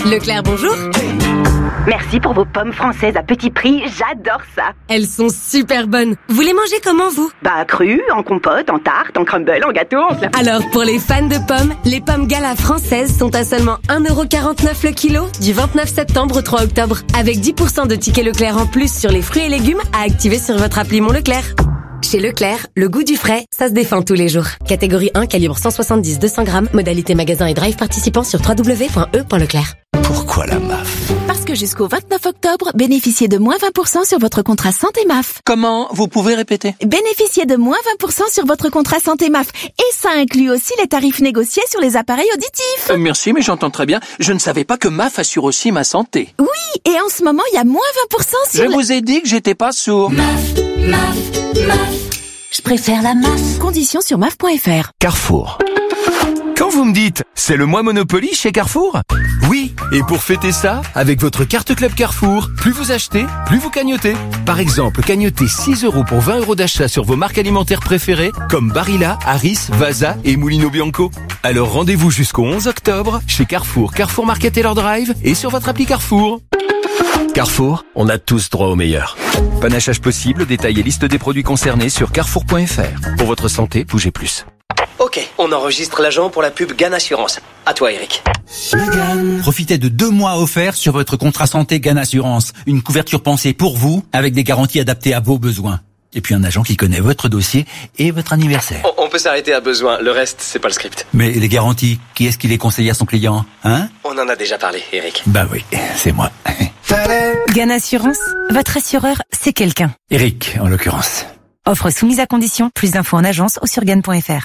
Leclerc, bonjour. Merci pour vos pommes françaises à petit prix, j'adore ça. Elles sont super bonnes. Vous les mangez comment, vous? Crues, en compote, en tarte, en crumble, en gâteau, en fleur. Alors, pour les fans de pommes, les pommes Gala françaises sont à seulement 1,49€ le kilo du 29 septembre au 3 octobre. Avec 10% de tickets Leclerc en plus sur les fruits et légumes à activer sur votre appli Mon Leclerc. Chez Leclerc, le goût du frais, ça se défend tous les jours. Catégorie 1, calibre 170-200 grammes, modalité magasin et drive participant sur www.e.leclerc. Pourquoi la MAF? Parce que jusqu'au 29 octobre, bénéficiez de moins 20% sur votre contrat santé MAF. Comment? Vous pouvez répéter? Bénéficiez de moins 20% sur votre contrat santé MAF. Et ça inclut aussi les tarifs négociés sur les appareils auditifs. Merci, mais j'entends très bien. Je ne savais pas que MAF assure aussi ma santé. Oui, et en ce moment, il y a moins 20% sur Je vous ai dit que j'étais pas sourd. MAF. Je préfère la MAF. Conditions sur MAF.fr. Carrefour. Quand vous me dites « c'est le mois Monopoly chez Carrefour », oui, et pour fêter ça, avec votre carte Club Carrefour, plus vous achetez, plus vous cagnotez. Par exemple, cagnotez 6€ pour 20€ d'achat sur vos marques alimentaires préférées, comme Barilla, Harris, Vasa et Mulino Bianco. Alors rendez-vous jusqu'au 11 octobre chez Carrefour, Carrefour Market Taylor Drive et sur votre appli Carrefour. Carrefour, on a tous droit au meilleur. Panachage possible, détail et liste des produits concernés sur carrefour.fr. Pour votre santé, bougez plus. Ok, on enregistre l'agent pour la pub GAN Assurance. À toi, Eric. Profitez de 2 mois offerts sur votre contrat santé GAN Assurance. Une couverture pensée pour vous, avec des garanties adaptées à vos besoins. Et puis un agent qui connaît votre dossier et votre anniversaire. On peut s'arrêter à besoin, le reste, c'est pas le script. Mais les garanties, qui est-ce qui les conseille à son client, hein? On en a déjà parlé, Eric. Bah oui, c'est moi. GAN Assurance, votre assureur, c'est quelqu'un. Eric, en l'occurrence. Offre soumise à condition, plus d'infos en agence ou sur GAN.fr.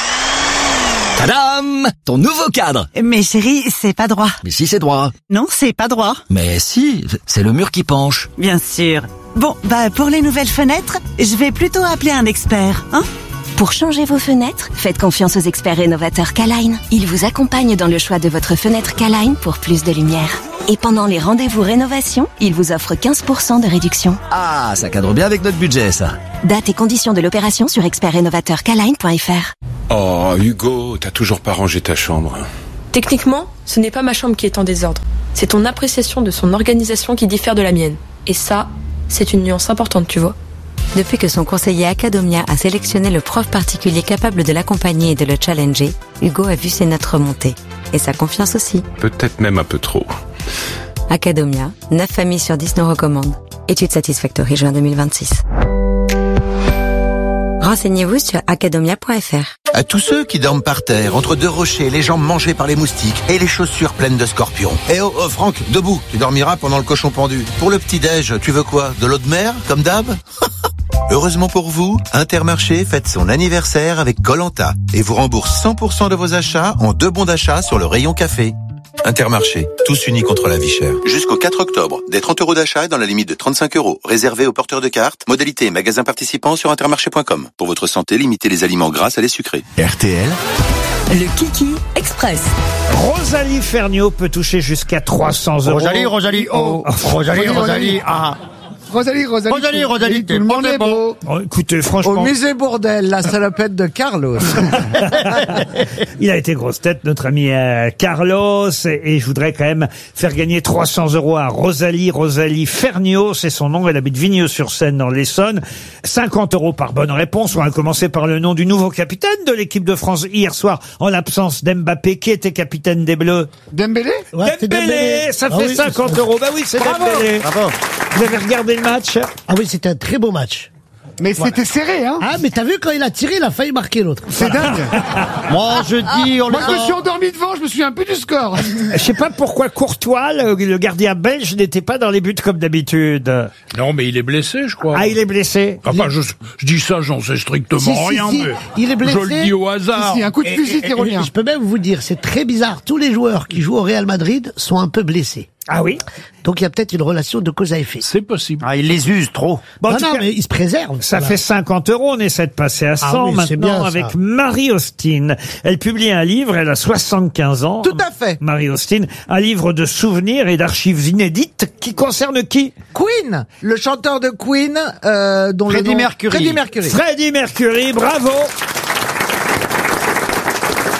Tadam! Ton nouveau cadre! Mais chérie, c'est pas droit. Mais si, c'est droit. Non, c'est pas droit. Mais si, c'est le mur qui penche. Bien sûr. Bon, pour les nouvelles fenêtres, je vais plutôt appeler un expert, hein? Pour changer vos fenêtres, faites confiance aux experts rénovateurs K-Line. Ils vous accompagnent dans le choix de votre fenêtre K-Line pour plus de lumière. Et pendant les rendez-vous rénovation, ils vous offrent 15% de réduction. Ah, ça cadre bien avec notre budget, ça. Date et conditions de l'opération sur expertrénovateurkline.fr. Oh, Hugo, t'as toujours pas rangé ta chambre. Techniquement, ce n'est pas ma chambre qui est en désordre. C'est ton appréciation de son organisation qui diffère de la mienne. Et ça, c'est une nuance importante, tu vois. Depuis que son conseiller Academia a sélectionné le prof particulier capable de l'accompagner et de le challenger, Hugo a vu ses notes remonter. Et sa confiance aussi. Peut-être même un peu trop. Academia, 9 familles sur 10 nous recommandent. Étude Satisfactory, juin 2026. Renseignez-vous sur academia.fr. À tous ceux qui dorment par terre, entre deux rochers, les jambes mangées par les moustiques et les chaussures pleines de scorpions. Eh oh, Franck, debout, tu dormiras pendant le cochon pendu. Pour le petit-déj, tu veux quoi? De l'eau de mer, comme d'hab? Heureusement pour vous, Intermarché fête son anniversaire avec Koh-Lanta et vous rembourse 100% de vos achats en 2 bons d'achat sur le rayon café. Intermarché, tous unis contre la vie chère. Jusqu'au 4 octobre, des 30€ d'achat dans la limite de 35€, réservés aux porteurs de cartes. Modalité magasin participant sur intermarché.com. Pour votre santé, limitez les aliments gras à les sucrés. RTL. Le Kiki Express. Rosalie Ferniaud peut toucher jusqu'à 300€. Rosalie, oh. Rosalie, ah. Rosalie, tout le monde est beau. Oh, écoutez, franchement. Au musée Bourdelle, la salopette de Carlos. Il a été grosse tête, notre ami Carlos, et je voudrais quand même faire gagner 300€ à Rosalie Ferniaud, c'est son nom, elle habite Vigneux-sur-Seine dans l'Essonne. 50€ par bonne réponse. On va commencer par le nom du nouveau capitaine de l'équipe de France hier soir, en l'absence d'Mbappé. Qui était capitaine des Bleus? Dembélé? Ouais, Dembélé, ça fait 50€. Bah oui, c'est Dembélé. Bravo. Vous avez regardé le match? Ah oui, c'était un très beau match. Mais c'était serré, hein. Ah, mais t'as vu, quand il a tiré, il a failli marquer l'autre. C'est dingue. Moi, je dis, Moi, je me suis endormi devant, je me souviens un peu du score. Je sais pas pourquoi Courtois, le gardien belge, n'était pas dans les buts comme d'habitude. Non, mais il est blessé, je crois. Ah, il est blessé. Enfin, je dis ça, j'en sais strictement rien, mais il est blessé. Je le dis au hasard. Si, un coup de fusil tyrolien. Je peux même vous dire, c'est très bizarre. Tous les joueurs qui jouent au Real Madrid sont un peu blessés. Ah oui? Donc il y a peut-être une relation de cause à effet. C'est possible. Ah, ils les usent trop. Bon, non, mais ils se préservent. Ça fait 50€, on essaie de passer à 100 maintenant bien, avec ça. Marie Austin. Elle publie un livre, elle a 75 ans. Tout à fait. Marie Austin, un livre de souvenirs et d'archives inédites qui concerne qui? Queen, le chanteur de Queen, dont Freddie Mercury. Freddie Mercury. Freddie Mercury, bravo!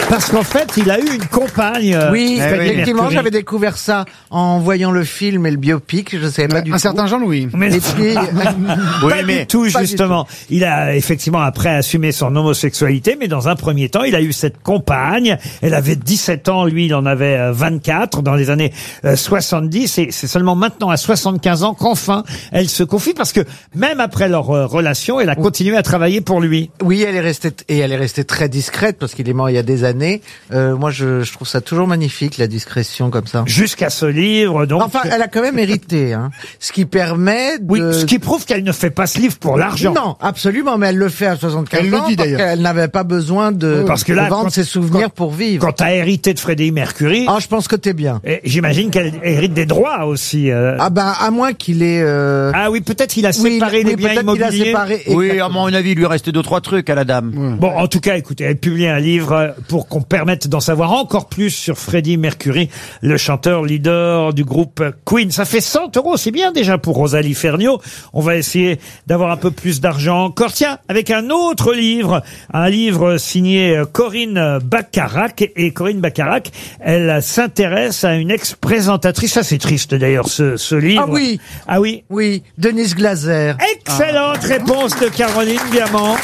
Parce qu'en fait, il a eu une compagne. Oui, Freddie effectivement, Mercury. j'avais découvert ça en voyant le film et le biopic. Je savais pas du tout. Un certain Jean-Louis. Mais Et puis, pas du tout, justement. Il a effectivement après assumé son homosexualité, mais dans un premier temps, il a eu cette compagne. Elle avait 17 ans, lui, il en avait 24 dans les années 70. Et c'est seulement maintenant, à 75 ans, qu'enfin, elle se confie, parce que même après leur relation, elle a continué à travailler pour lui. oui, elle est restée très discrète parce qu'il est mort il y a des années. Moi, je trouve ça toujours magnifique, la discrétion comme ça. Jusqu'à ce livre, donc. Enfin, elle a quand même hérité, hein. Ce qui permet de... Oui, ce qui prouve qu'elle ne fait pas ce livre pour l'argent. Non, absolument, mais elle le fait à 75 Elle le ans dit, parce d'ailleurs. qu'elle n'avait pas besoin de, Parce que là, de vendre quand- ses souvenirs pour vivre. Quand t'as hérité de Freddie Mercury, Ah, je pense que t'es bien. et j'imagine qu'elle hérite des droits aussi. Ah ben, à moins qu'il ait... Ah oui, peut-être il a oui, séparé les oui, biens peut-être qu'il a immobiliers. séparé... Oui, à mon avis, il lui restait 2-3 trucs à la dame. Bon, en tout cas, écoutez, elle publie un livre pour qu'on permette d'en savoir encore plus sur Freddie Mercury, le chanteur leader du groupe Queen. Ça fait 100 €, c'est bien déjà pour Rosalie Ferniaud. On va essayer d'avoir un peu plus d'argent encore. Tiens, avec un autre livre, un livre signé Corinne Bacharach. Et Corinne Bacharach, elle s'intéresse à une ex-présentatrice. Ça, c'est triste d'ailleurs, ce livre. Ah oui. Ah oui. Oui, Denise Glaser. Excellente réponse de Caroline Diamant.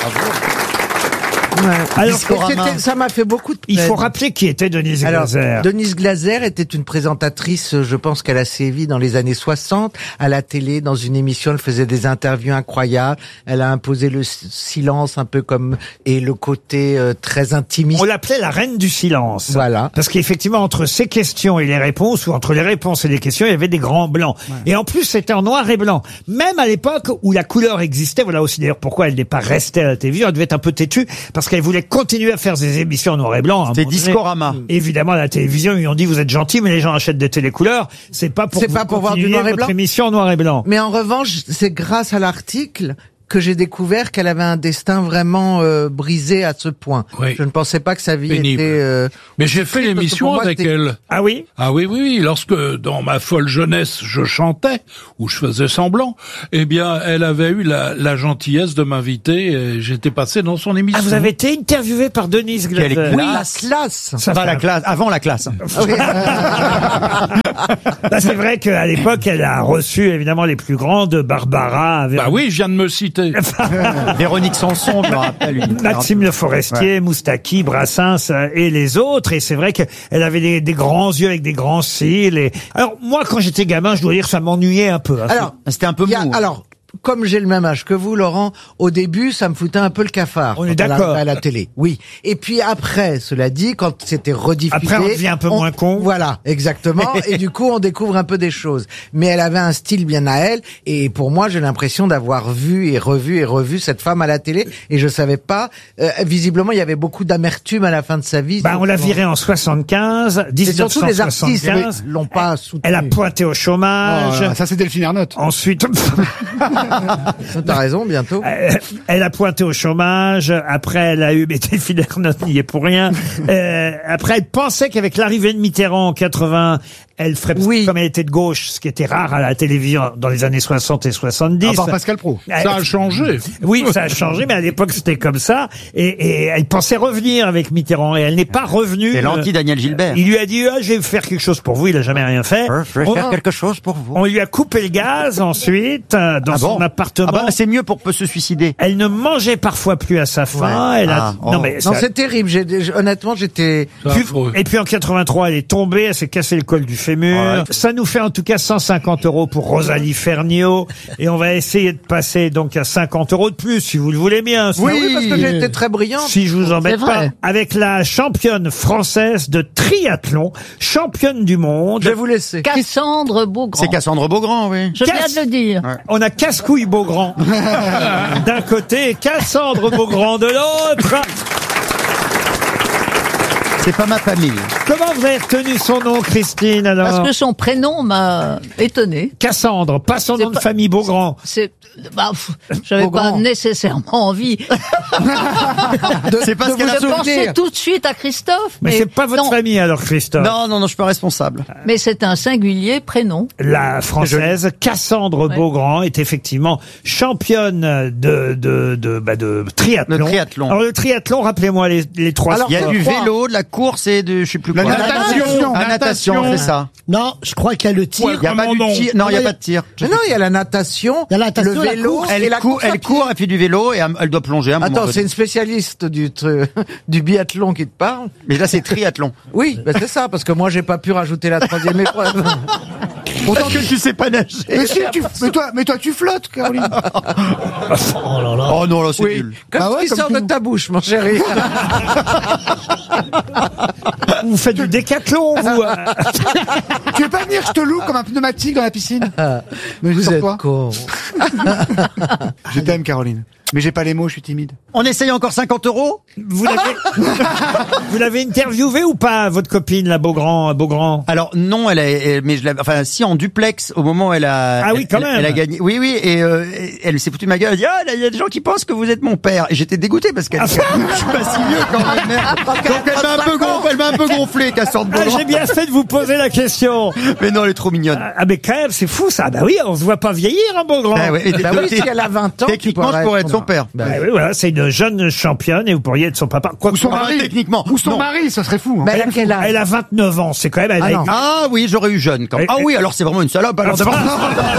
Ouais. Alors, ça m'a fait beaucoup de peine. il faut rappeler qui était Denise Alors, Glaser. Denise Glaser était une présentatrice, je pense qu'elle a sévi dans les années 60 à la télé, dans une émission, elle faisait des interviews incroyables, elle a imposé le silence un peu comme, et le côté très intimiste. On l'appelait la reine du silence. Voilà. Parce qu'effectivement, entre ses questions et les réponses, ou entre les réponses et les questions, il y avait des grands blancs. Et en plus, c'était en noir et blanc. Même à l'époque où la couleur existait, voilà aussi d'ailleurs pourquoi elle n'est pas restée à la télévision, elle devait être un peu têtue, parce qu'elle voulait continuer à faire des émissions en noir et blanc. C'était Discorama. Évidemment, à la télévision, ils lui ont dit, vous êtes gentil, mais les gens achètent des télécouleurs. C'est pas pour, C'est pas pour voir du continuer noir et votre blanc. émission en noir et blanc. Mais en revanche, c'est grâce à l'article que j'ai découvert qu'elle avait un destin vraiment brisé à ce point. Oui. Je ne pensais pas que sa vie Pénible. était... Mais j'ai fait triste, parce que l'émission pour moi, avec c'était- elle. Ah oui? Ah oui, oui, oui. Lorsque, dans ma folle jeunesse, je chantais, ou je faisais semblant, eh bien, elle avait eu la gentillesse de m'inviter et j'étais passé dans son émission. Ah, vous avez été interviewé par Denise Glaser. Quelle Oui, classe. la classe. Ça Pas fait la un- classe, avant la classe. Bah, c'est vrai qu'à l'époque, elle a reçu évidemment les plus grandes, Barbara, Bah oui, je viens de me citer. Véronique Sanson, je me rappelle. Maxime Le Forestier, Moustaki, Brassens et les autres. Et c'est vrai qu'elle avait des grands yeux avec des grands cils. Et... Alors, moi, quand j'étais gamin, je dois dire, ça m'ennuyait un peu. hein. Alors, C'était un peu il y a- mou. alors, comme j'ai le même âge que vous, Laurent, au début, ça me foutait un peu le cafard. On est quand elle d'accord. arrivait à la télé. Oui. Et puis après, cela dit, quand c'était rediffusé. Après, on devient un peu moins con. Voilà, exactement. Et du coup, on découvre un peu des choses. Mais elle avait un style bien à elle. Et pour moi, j'ai l'impression d'avoir vu et revu cette femme à la télé. Et je savais pas, visiblement, il y avait beaucoup d'amertume à la fin de sa vie. Bah, on l'a virée en 75, Et surtout les artistes 1975. l'ont pas soutenu. Elle a pointé au chômage. Ça, c'est Delphine Ernotte. Ensuite, T'as raison, bientôt. elle a pointé au chômage. Après, elle a eu, mais Delphine Ernotte n'y est pour rien. Après, elle pensait qu'avec l'arrivée de Mitterrand en 80, elle ferait, comme elle était de gauche, ce qui était rare à la télévision dans les années 60 et 70. À part Pascal Pro. Ça a changé. Oui, ça a changé, mais à l'époque, c'était comme ça. Et elle pensait revenir avec Mitterrand, et elle n'est pas revenue. C'est l'anti-Daniel Gilbert. Il lui a dit, ah, je vais faire quelque chose pour vous. Il a jamais rien fait. Je vais faire quelque chose pour vous. On lui a coupé le gaz ensuite dans son appartement. Ah bah, c'est mieux pour se suicider. Elle ne mangeait parfois plus à sa faim. Ouais. Elle a... Ah, oh. Non, mais Non, ça- c'est terrible. Honnêtement, j'étais... Et puis en 83, elle est tombée, elle s'est cassé le col du fémur. Ouais. Ça nous fait en tout cas 150 € pour Rosalie Ferniaud. Et on va essayer de passer donc à 50 € de plus, si vous le voulez bien. Oui, parce que j'ai été très brillante. Si je vous embête C'est pas. vrai. Avec la championne française de triathlon, championne du monde. Je vais vous laisser. Cassandre Beaugrand. C'est Cassandre Beaugrand, oui. Je viens de le dire. On a Casse-Couille Beaugrand d'un côté et Cassandre Beaugrand de l'autre. C'est pas ma famille. Comment vous avez retenu son nom, Christine, alors? Parce que son prénom m'a étonné. Cassandre, pas son nom de famille Beaugrand. C'est J'avais pas Beaugrand. nécessairement envie C'est pas ce qu'elle a de penser souvenir. tout de suite à Christophe. Mais c'est pas votre non, famille alors, Christophe. Non, je suis pas responsable. mais c'est un singulier prénom. La française Cassandre Beaugrand est effectivement championne de triathlon. Le triathlon. Alors le triathlon, rappelez-moi les trois. Il y a sports. du vélo, de la course et de, je sais plus quoi. La natation. La natation, c'est ça. Non, je crois qu'il y a le tir. Il y a pas Comment du non tir. Non, il y a pas de tir. Mais non, il y a la natation, Il y a la natation, le la vélo course. et la course à Elle pied. court, elle fait du vélo et elle doit plonger à un moment Attends, donné. c'est une spécialiste du biathlon qui te parle. Mais là, c'est triathlon. Oui, ben c'est ça, parce que moi j'ai pas pu rajouter la troisième épreuve. Autant que tu sais pas nager. Mais toi, tu flottes, Caroline. Oh non, là, c'est Oui, nul. comme Ah ouais, ce qui comme sort tout. de ta bouche, mon chéri. Vous faites du décathlon, vous. Tu veux pas venir, je te loue comme un pneumatique dans la piscine. Mais Vous êtes toi. con. Je t'aime, Caroline. Mais j'ai pas les mots, je suis timide. On essaye encore 50 €? Vous l'avez interviewé ou pas, votre copine, la Beaugrand? Alors non, mais je l'avais, enfin si, en duplex au moment où elle a. Ah oui, quand même. Elle a gagné. Oui, et elle s'est foutue de ma gueule. Elle a dit il y a des gens qui pensent que vous êtes mon père. Et j'étais dégoûté parce qu'elle. Je suis pas si vieux quand même. Merde. Donc elle m'a un peu gonflé, Cassandre Beaugrand. J'ai bien fait de vous poser la question. Mais non, elle est trop mignonne. Ah mais quand même, c'est fou ça. Bah oui, on se voit pas vieillir, hein, Beaugrand. Ah ouais, Bah oui, si elle a 20 ans, techniquement, je pourrais être son père. Bah oui, voilà, c'est une jeune championne et vous pourriez être son papa. Quoi Ou son que- mari. techniquement. Ou son Non. mari, ça serait fou. Hein. Mais elle a quel âge? Elle a 29 ans, c'est quand même... elle a- Ah oui, j'aurais eu jeune quand même. Ah oui, alors c'est vraiment une salope. Alors c'est vraiment...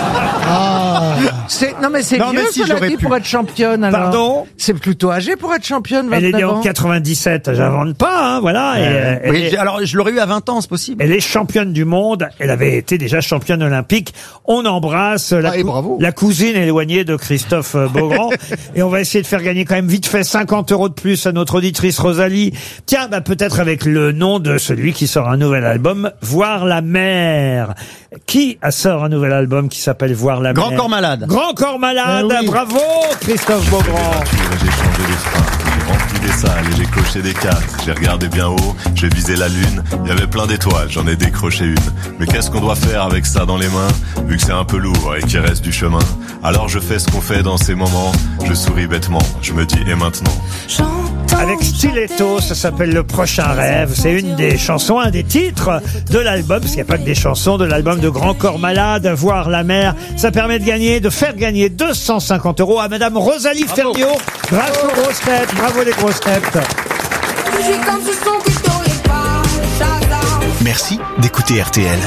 Non mais c'est Non, vieux, mais si, cela j'aurais dit, pu. pour être championne, alors. Pardon? C'est plutôt âgé pour être championne, 29 Elle est née en ans. 97, j'invente pas, hein, voilà. Et, elle Oui, est- alors je l'aurais eu à 20 ans, c'est possible. Elle est championne du monde. Elle avait été déjà championne olympique. On embrasse et bravo. la cousine éloignée de Christophe Beaugrand. Et on va essayer de faire gagner quand même vite fait 50 € de plus à notre auditrice Rosalie. Tiens, peut-être avec le nom de celui qui sort un nouvel album, Voir la mer. Qui sort un nouvel album qui s'appelle Voir la mer? Grand Corps Malade. Grand Corps Malade. Eh oui. Bravo, Christophe Beaugrand. J'ai changé les freins, j'ai rempli des salles et j'ai coché des cases. J'ai regardé bien haut, j'ai visé la lune. Il y avait plein d'étoiles, j'en ai décroché une. Mais qu'est-ce qu'on doit faire avec ça dans les mains, vu que c'est un peu lourd et qu'il reste du chemin? Alors je fais ce qu'on fait dans ces moments. Je souris bêtement, je me dis et maintenant? Avec Stiletto, ça s'appelle Le Prochain Rêve. C'est une des chansons, un des titres de l'album, parce qu'il n'y a pas que des chansons, de l'album de Grand Corps Malade, Voir la mer. Ça permet de faire gagner 250 € à Madame Rosalie Ferniaud, grâce aux grosses têtes. Bravo les grosses têtes. Merci d'écouter RTL.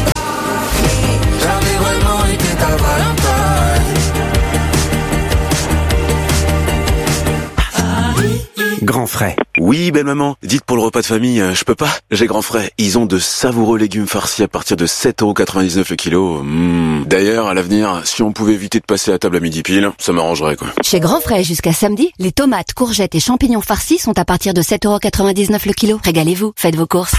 Grand frais. Oui, belle maman. Dites pour le repas de famille, je peux pas. J'ai grand frais. Ils ont de savoureux légumes farcis à partir de 7,99 € le kilo. D'ailleurs, à l'avenir, si on pouvait éviter de passer à table à midi pile, ça m'arrangerait, quoi. Chez Grand Frais, jusqu'à samedi, les tomates, courgettes et champignons farcis sont à partir de 7,99 € le kilo. Régalez-vous, faites vos courses.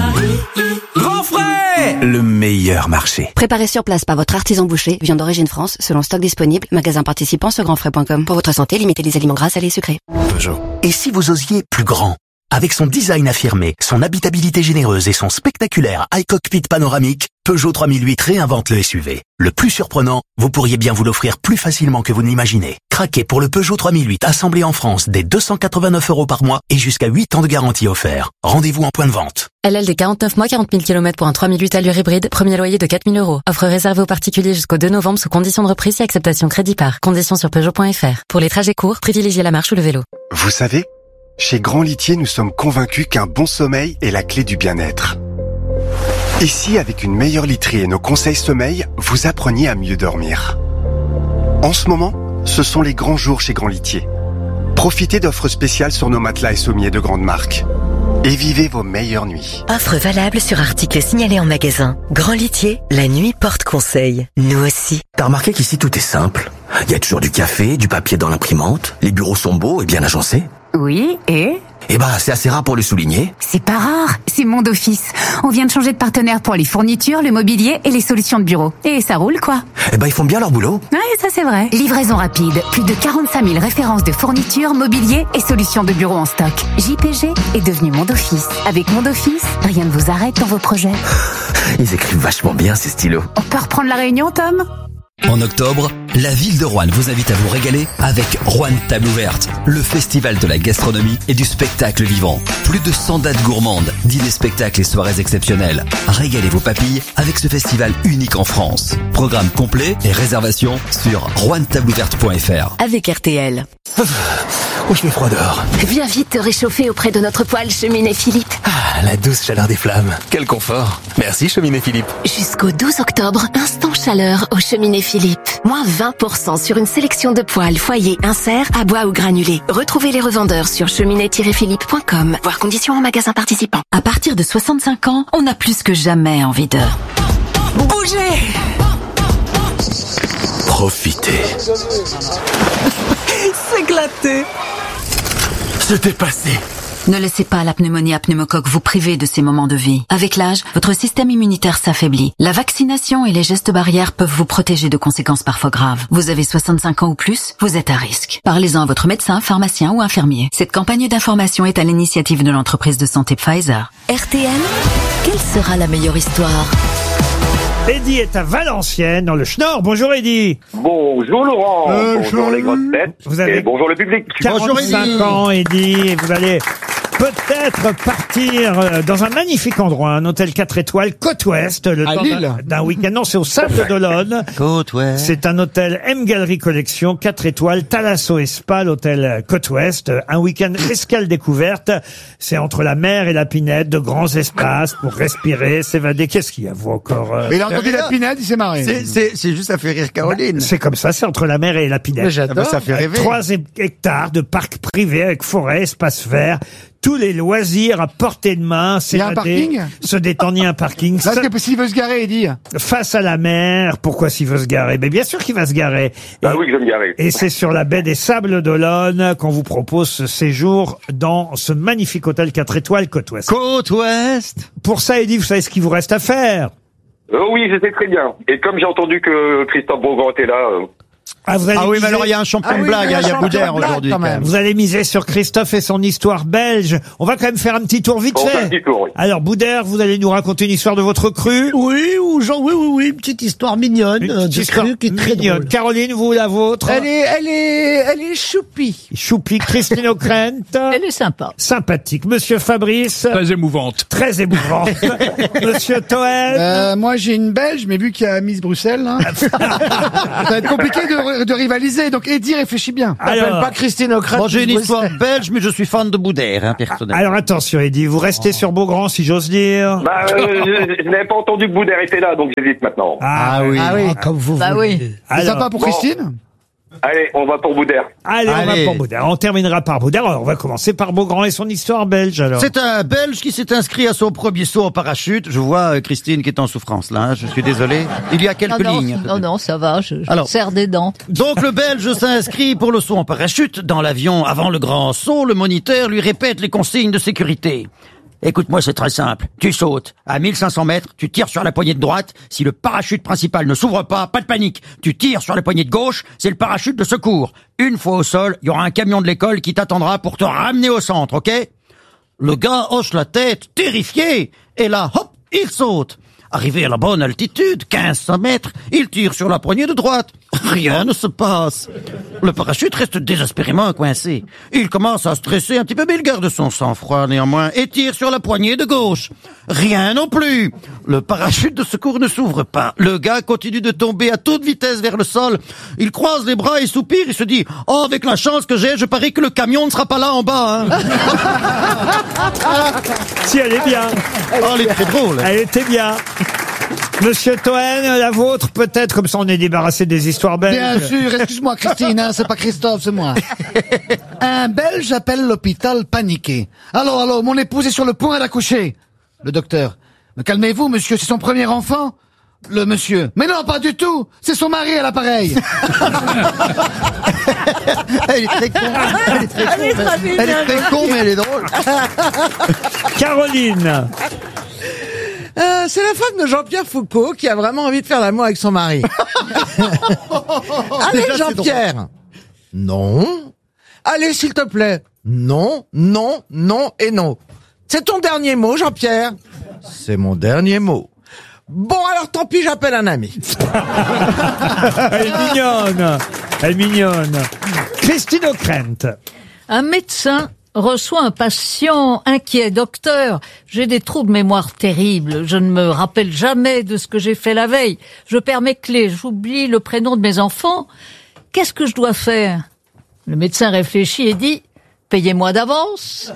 Grand frais, le meilleur marché. Préparé sur place par votre artisan boucher, viande d'origine France, selon stock disponible, magasin participant sur grandfrais.com. Pour votre santé, limitez les aliments gras, salés et sucrés. Peugeot. Et si vous osiez plus grand? Avec son design affirmé, son habitabilité généreuse et son spectaculaire iCockpit panoramique, Peugeot 3008 réinvente le SUV. Le plus surprenant, vous pourriez bien vous l'offrir plus facilement que vous ne l'imaginez. Craquez pour le Peugeot 3008 assemblé en France dès 289 € par mois et jusqu'à 8 ans de garantie offert. Rendez-vous en point de vente. LLD 49 mois, 40 000 km pour un 3008 allure hybride, premier loyer de 4 000 €. Offre réservée aux particuliers jusqu'au 2 novembre sous conditions de reprise et acceptation crédit par. Conditions sur Peugeot.fr. Pour les trajets courts, privilégiez la marche ou le vélo. Vous savez, chez Grand Litier, nous sommes convaincus qu'un bon sommeil est la clé du bien-être. Ici, avec une meilleure literie et nos conseils sommeil, vous appreniez à mieux dormir. En ce moment, ce sont les grands jours chez Grand Litier. Profitez d'offres spéciales sur nos matelas et sommiers de grande marque. Et vivez vos meilleures nuits. Offre valable sur articles signalés en magasin. Grand Litier, la nuit porte conseil. Nous aussi. T'as remarqué qu'ici tout est simple? Il y a toujours du café, du papier dans l'imprimante, les bureaux sont beaux et bien agencés. Oui, et Eh ben, c'est assez rare pour le souligner. c'est pas rare, c'est Monde Office. On vient de changer de partenaire pour les fournitures, le mobilier et les solutions de bureau. Et ça roule, quoi. Eh ben, ils font bien leur boulot. Ouais, ça c'est vrai. Livraison rapide, plus de 45 000 références de fournitures, mobilier et solutions de bureau en stock. JPG est devenu Monde Office. Avec Monde Office, rien ne vous arrête dans vos projets. Ils écrivent vachement bien, ces stylos. On peut reprendre la réunion, Tom ? En octobre, la ville de Roanne vous invite à vous régaler avec Roanne Table Ouverte, le festival de la gastronomie et du spectacle vivant. Plus de 100 dates gourmandes, dîners, spectacles et soirées exceptionnelles. Régalez vos papilles avec ce festival unique en France. Programme complet et réservation sur roannetableouverte.fr. Avec RTL. Oh, je fais froid dehors. Viens vite te réchauffer auprès de notre poêle Cheminée Philippe. Ah, la douce chaleur des flammes. Quel confort. Merci Cheminée Philippe. Jusqu'au 12 octobre, instant chaleur au Cheminée Philippe. Moins 20% sur une sélection de poêles, foyer, insert, à bois ou granulés. Retrouvez les revendeurs sur cheminée-philippe.com. Voir conditions en magasin participant. À partir de 65 ans, on a plus que jamais envie de... bouger. Profitez. S'éclater. Se dépasser. Ne laissez pas la pneumonie à pneumocoque vous priver de ces moments de vie. Avec l'âge, votre système immunitaire s'affaiblit. La vaccination et les gestes barrières peuvent vous protéger de conséquences parfois graves. Vous avez 65 ans ou plus, vous êtes à risque. Parlez-en à votre médecin, pharmacien ou infirmier. Cette campagne d'information est à l'initiative de l'entreprise de santé Pfizer. RTL, quelle sera la meilleure histoire ? Eddie est à Valenciennes, dans le Schnorr. Bonjour Eddie. Bonjour Laurent, bonjour les grosses têtes, Vous avez et bonjour le public. 45 ans Eddie, et vous allez peut-être partir dans un magnifique endroit, un hôtel 4 étoiles, Côte Ouest, le À temps Lille. d'un week-end. Non, c'est au Sable d'Olonne. Côte Ouest. C'est un hôtel M Gallery Collection, 4 étoiles, Thalasso et Spa, l'hôtel Côte Ouest. Un week-end escale découverte. C'est entre la mer et la Pinède, de grands espaces pour respirer, s'évader. Qu'est-ce qu'il y a, vous, encore Mais il a entendu la Pinède, il s'est marré. C'est juste, ça fait rire Caroline. C'est comme ça, c'est entre la mer et la Pinède. Mais j'adore. Ah bah, ça fait rêver. 3 hectares de parcs privés avec forêt, espace vert, tous les loisirs à portée de main, Il y a un s'évader, parking se détendre, il y a un parking. Là, c'est s'il veut se garer, Eddie. Face à la mer, pourquoi s'il veut se garer? Mais bien sûr qu'il va se garer. Ah oui, que je vais me garer. Et c'est sur la baie des Sables d'Olonne qu'on vous propose ce séjour dans ce magnifique hôtel 4 étoiles Côte Ouest. Côte Ouest. Pour ça, Eddie, vous savez ce qu'il vous reste à faire? Oui, je sais très bien. Et comme j'ai entendu que Christophe Beaugrand était là... Vous allez Ah oui, mais miser- alors il y a un champion de blague, il y a Boudère aujourd'hui. quand même. Vous allez miser sur Christophe et son histoire belge. On va quand même faire un petit tour vite On fait fait. un petit tour, oui. Alors, Boudère, vous allez nous raconter une histoire de votre crue? Oui, oui, une petite histoire mignonne, Une de petite histoire crue qui est très mignonne. drôle. Caroline, vous, la vôtre? Elle est choupie. Choupi, Christine O'Krent. Elle est sympa. Sympathique. Monsieur Fabrice. Très émouvante. Très émouvant. Monsieur Toen. Moi, j'ai une Belge, mais vu qu'il y a Miss Bruxelles, hein, ça va être compliqué de rivaliser. Donc, Eddie, réfléchis bien. Alors, Pas Christine Ockrent. Bon, j'ai une histoire belge, mais je suis fan de Boudère, hein, personnellement. alors attention, Eddie, vous restez sur Beaugrand, si j'ose dire. Bah, je n'avais pas entendu que Boudère était là, donc j'hésite maintenant. Ah oui. Comme vous Bah voulez. oui. C'est Alors, sympa pour Christine. Allez, on va pour Boudère. allez, on va Allez. pour Boudère. On terminera par Boudère. Alors, on va commencer par Beaugrand et son histoire belge, alors. C'est un Belge qui s'est inscrit à son premier saut en parachute. Je vois Christine qui est en souffrance là, hein, je suis désolé. Il y a quelques lignes. Non, ça va, je Alors. serre des dents. Donc le Belge s'inscrit pour le saut en parachute. Dans l'avion, avant le grand saut, le moniteur lui répète les consignes de sécurité. Écoute-moi, c'est très simple. Tu sautes. À 1500 mètres, tu tires sur la poignée de droite. Si le parachute principal ne s'ouvre pas de panique. Tu tires sur la poignée de gauche, c'est le parachute de secours. Une fois au sol, il y aura un camion de l'école qui t'attendra pour te ramener au centre, ok? Le gars hoche la tête, terrifié. Et là, hop, il saute. Arrivé à la bonne altitude, 1500 mètres, il tire sur la poignée de droite. Rien ne se passe. Le parachute reste désespérément coincé. Il commence à stresser un petit peu, mais il garde son sang-froid néanmoins et tire sur la poignée de gauche. Rien non plus. Le parachute de secours ne s'ouvre pas. Le gars continue de tomber à toute vitesse vers le sol. Il croise les bras et soupire. Il se dit « Oh, avec la chance que j'ai, je parie que le camion ne sera pas là en bas. Hein. » Si, elle est bien. Oh, elle est très drôle. Elle était bien. Monsieur Toen, la vôtre, peut-être, comme ça on est débarrassé des histoires belges. Bien sûr, excuse-moi Christine, hein, c'est pas Christophe, c'est moi. Un Belge appelle l'hôpital paniqué. Allô, mon épouse est sur le point d'accoucher. Le docteur. Mais calmez-vous, monsieur, c'est son premier enfant. Le monsieur. Mais non, pas du tout. C'est son mari à l'appareil. Elle est très con. Elle est très con, mais elle est drôle. Caroline. C'est la femme de Jean-Pierre Foucault qui a vraiment envie de faire l'amour avec son mari. Allez, Déjà, c'est Jean-Pierre. Non. Allez, s'il te plaît. Non, non, non et non. C'est ton dernier mot, Jean-Pierre. C'est mon dernier mot. Bon, alors tant pis, j'appelle un ami. Elle est mignonne. Elle est mignonne. Christine O'Krent. Un médecin reçoit un patient inquiet. Docteur, j'ai des trous de mémoire terribles. Je ne me rappelle jamais de ce que j'ai fait la veille. Je perds mes clés, j'oublie le prénom de mes enfants. Qu'est-ce que je dois faire? Le médecin réfléchit et dit, payez-moi d'avance.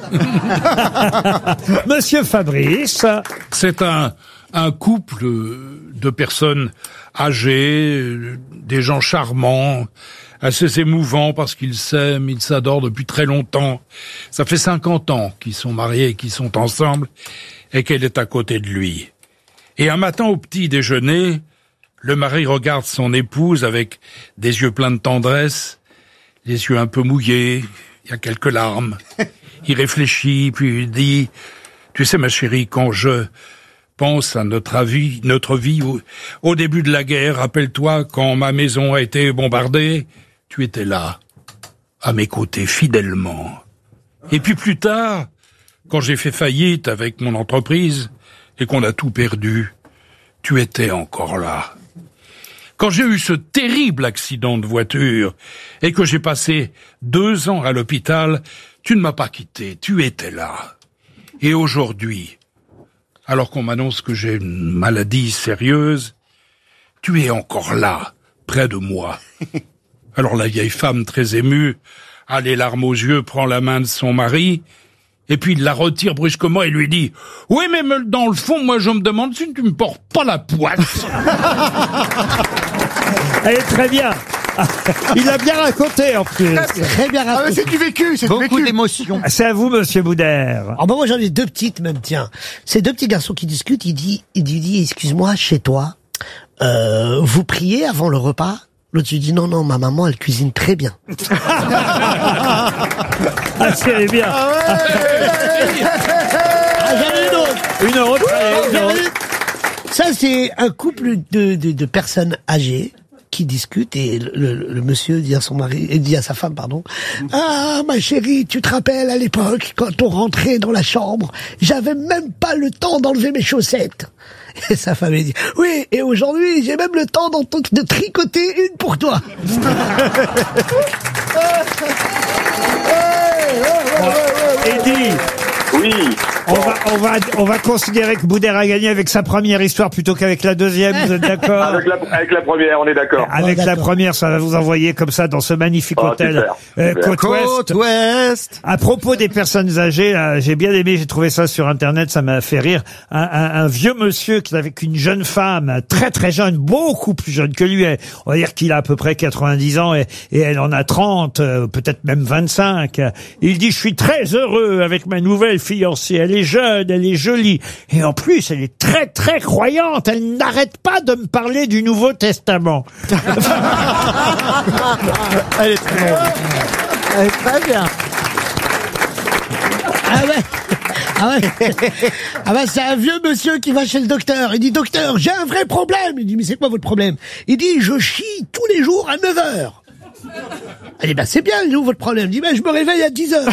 Monsieur Fabrice. C'est un couple de personnes âgées, des gens charmants, assez émouvants parce qu'ils s'aiment, ils s'adorent depuis très longtemps. Ça fait 50 ans qu'ils sont mariés et qu'ils sont ensemble et qu'elle est à côté de lui. Et un matin au petit déjeuner, le mari regarde son épouse avec des yeux pleins de tendresse, les yeux un peu mouillés, il y a quelques larmes. Il réfléchit, puis il dit, tu sais ma chérie, quand je pense à notre vie au début de la guerre, rappelle-toi quand ma maison a été bombardée, tu étais là, à mes côtés, fidèlement. Et puis plus tard, quand j'ai fait faillite avec mon entreprise et qu'on a tout perdu, tu étais encore là. Quand j'ai eu ce terrible accident de voiture et que j'ai passé 2 ans à l'hôpital, tu ne m'as pas quitté, tu étais là. Et aujourd'hui, alors qu'on m'annonce que j'ai une maladie sérieuse, tu es encore là, près de moi. Alors la vieille femme, très émue, a les larmes aux yeux, prend la main de son mari, et puis il la retire brusquement et lui dit « Oui, mais dans le fond, moi je me demande si tu me portes pas la poisse. » Elle est très bien. Il a bien raconté en plus. Très bien raconté. Ah, mais c'est du vécu, c'est Beaucoup du vécu. d'émotions. C'est à vous, monsieur Boudère. Ah bah moi j'en ai 2 petites même, tiens. C'est 2 petits garçons qui discutent, il lui dit, excuse-moi, chez toi, vous priez avant le repas? L'autre lui dit, non, ma maman, elle cuisine très bien. Ah, si, elle est bien. J'en ai une autre. Une autre, allez, une autre. Ça, c'est un couple de personnes âgées qui discutent et le monsieur dit à son mari, et dit à sa femme, pardon, ah, ma chérie, tu te rappelles à l'époque, quand on rentrait dans la chambre, j'avais même pas le temps d'enlever mes chaussettes. Et sa femme, elle dit, oui, et aujourd'hui, j'ai même le temps de tricoter une pour toi. Eddie. Oui. On va considérer que Boudère a gagné avec sa première histoire plutôt qu'avec la deuxième, vous êtes d'accord? Avec la première, on est d'accord. Avec la première, ça va vous envoyer comme ça dans ce magnifique hôtel super. Côte Ouest. À propos des personnes âgées, là, j'ai bien aimé, j'ai trouvé ça sur Internet, ça m'a fait rire. Un vieux monsieur qui est avec une jeune femme, très très jeune, beaucoup plus jeune que lui. On va dire qu'il a à peu près 90 ans et elle en a 30, peut-être même 25. Il dit, je suis très heureux avec ma nouvelle fiancée. Elle est jeune, elle est jolie. Et en plus, elle est très très croyante. Elle n'arrête pas de me parler du Nouveau Testament. Elle est très bonne. Elle est très bien. Ah ouais, c'est un vieux monsieur qui va chez le docteur. Il dit, docteur, j'ai un vrai problème. Il dit, mais c'est quoi votre problème? Il dit, je chie tous les jours à 9h. Elle dit, bah c'est bien, il est où votre problème? Il dit, bah je me réveille à 10h.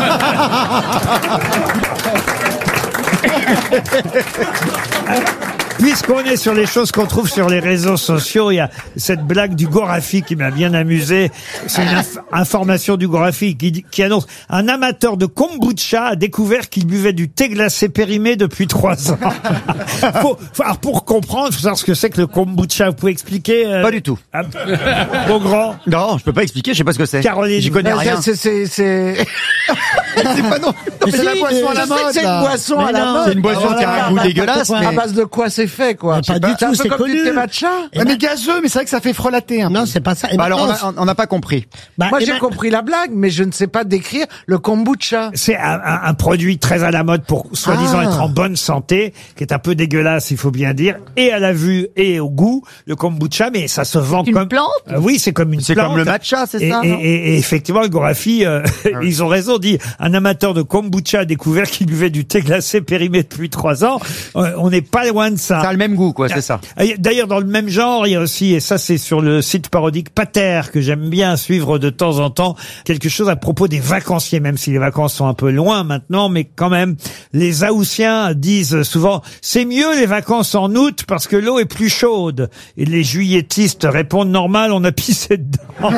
Puisqu'on est sur les choses qu'on trouve sur les réseaux sociaux, il y a cette blague du Gorafi qui m'a bien amusé. C'est une information du Gorafi qui annonce un amateur de kombucha a découvert qu'il buvait du thé glacé périmé depuis 3 ans. Alors pour comprendre, il faut savoir ce que c'est que le kombucha. Vous pouvez expliquer Pas du tout. Au grand. Non, je peux pas expliquer, je sais pas ce que c'est. Caroline, j'y connais rien. C'est pas non. Mais C'est la boisson à la mode. C'est une boisson à la mode. C'est une boisson qui a un goût dégueulasse, mais À base de quoi c'est fait, quoi? Pas du tout, c'est un peu comme connu. du thé matcha. Mais gazeux, mais c'est vrai que ça fait frelater. Non, c'est pas ça. Et bah alors maintenant, on n'a pas compris. Moi, j'ai compris la blague, mais je ne sais pas décrire le kombucha. C'est un produit très à la mode pour soi-disant être en bonne santé, qui est un peu dégueulasse, il faut bien dire, et à la vue et au goût, le kombucha, mais ça se vend Une comme... plante oui, c'est comme une plante. C'est comme le matcha, c'est ça, non et effectivement, le Gorafi, ils ont raison, dit, un amateur de kombucha a découvert qu'il buvait du thé glacé périmé depuis 3 ans. On n'est pas loin de ça. ça. Ça a le même goût, quoi, c'est ça. D'ailleurs, dans le même genre, il y a aussi, et ça c'est sur le site parodique Pater, que j'aime bien suivre de temps en temps, quelque chose à propos des vacanciers, même si les vacances sont un peu loin maintenant, mais quand même, les Haussiens disent souvent, c'est mieux les vacances en août parce que l'eau est plus chaude. Et les juilletistes répondent, normal, on a pissé dedans.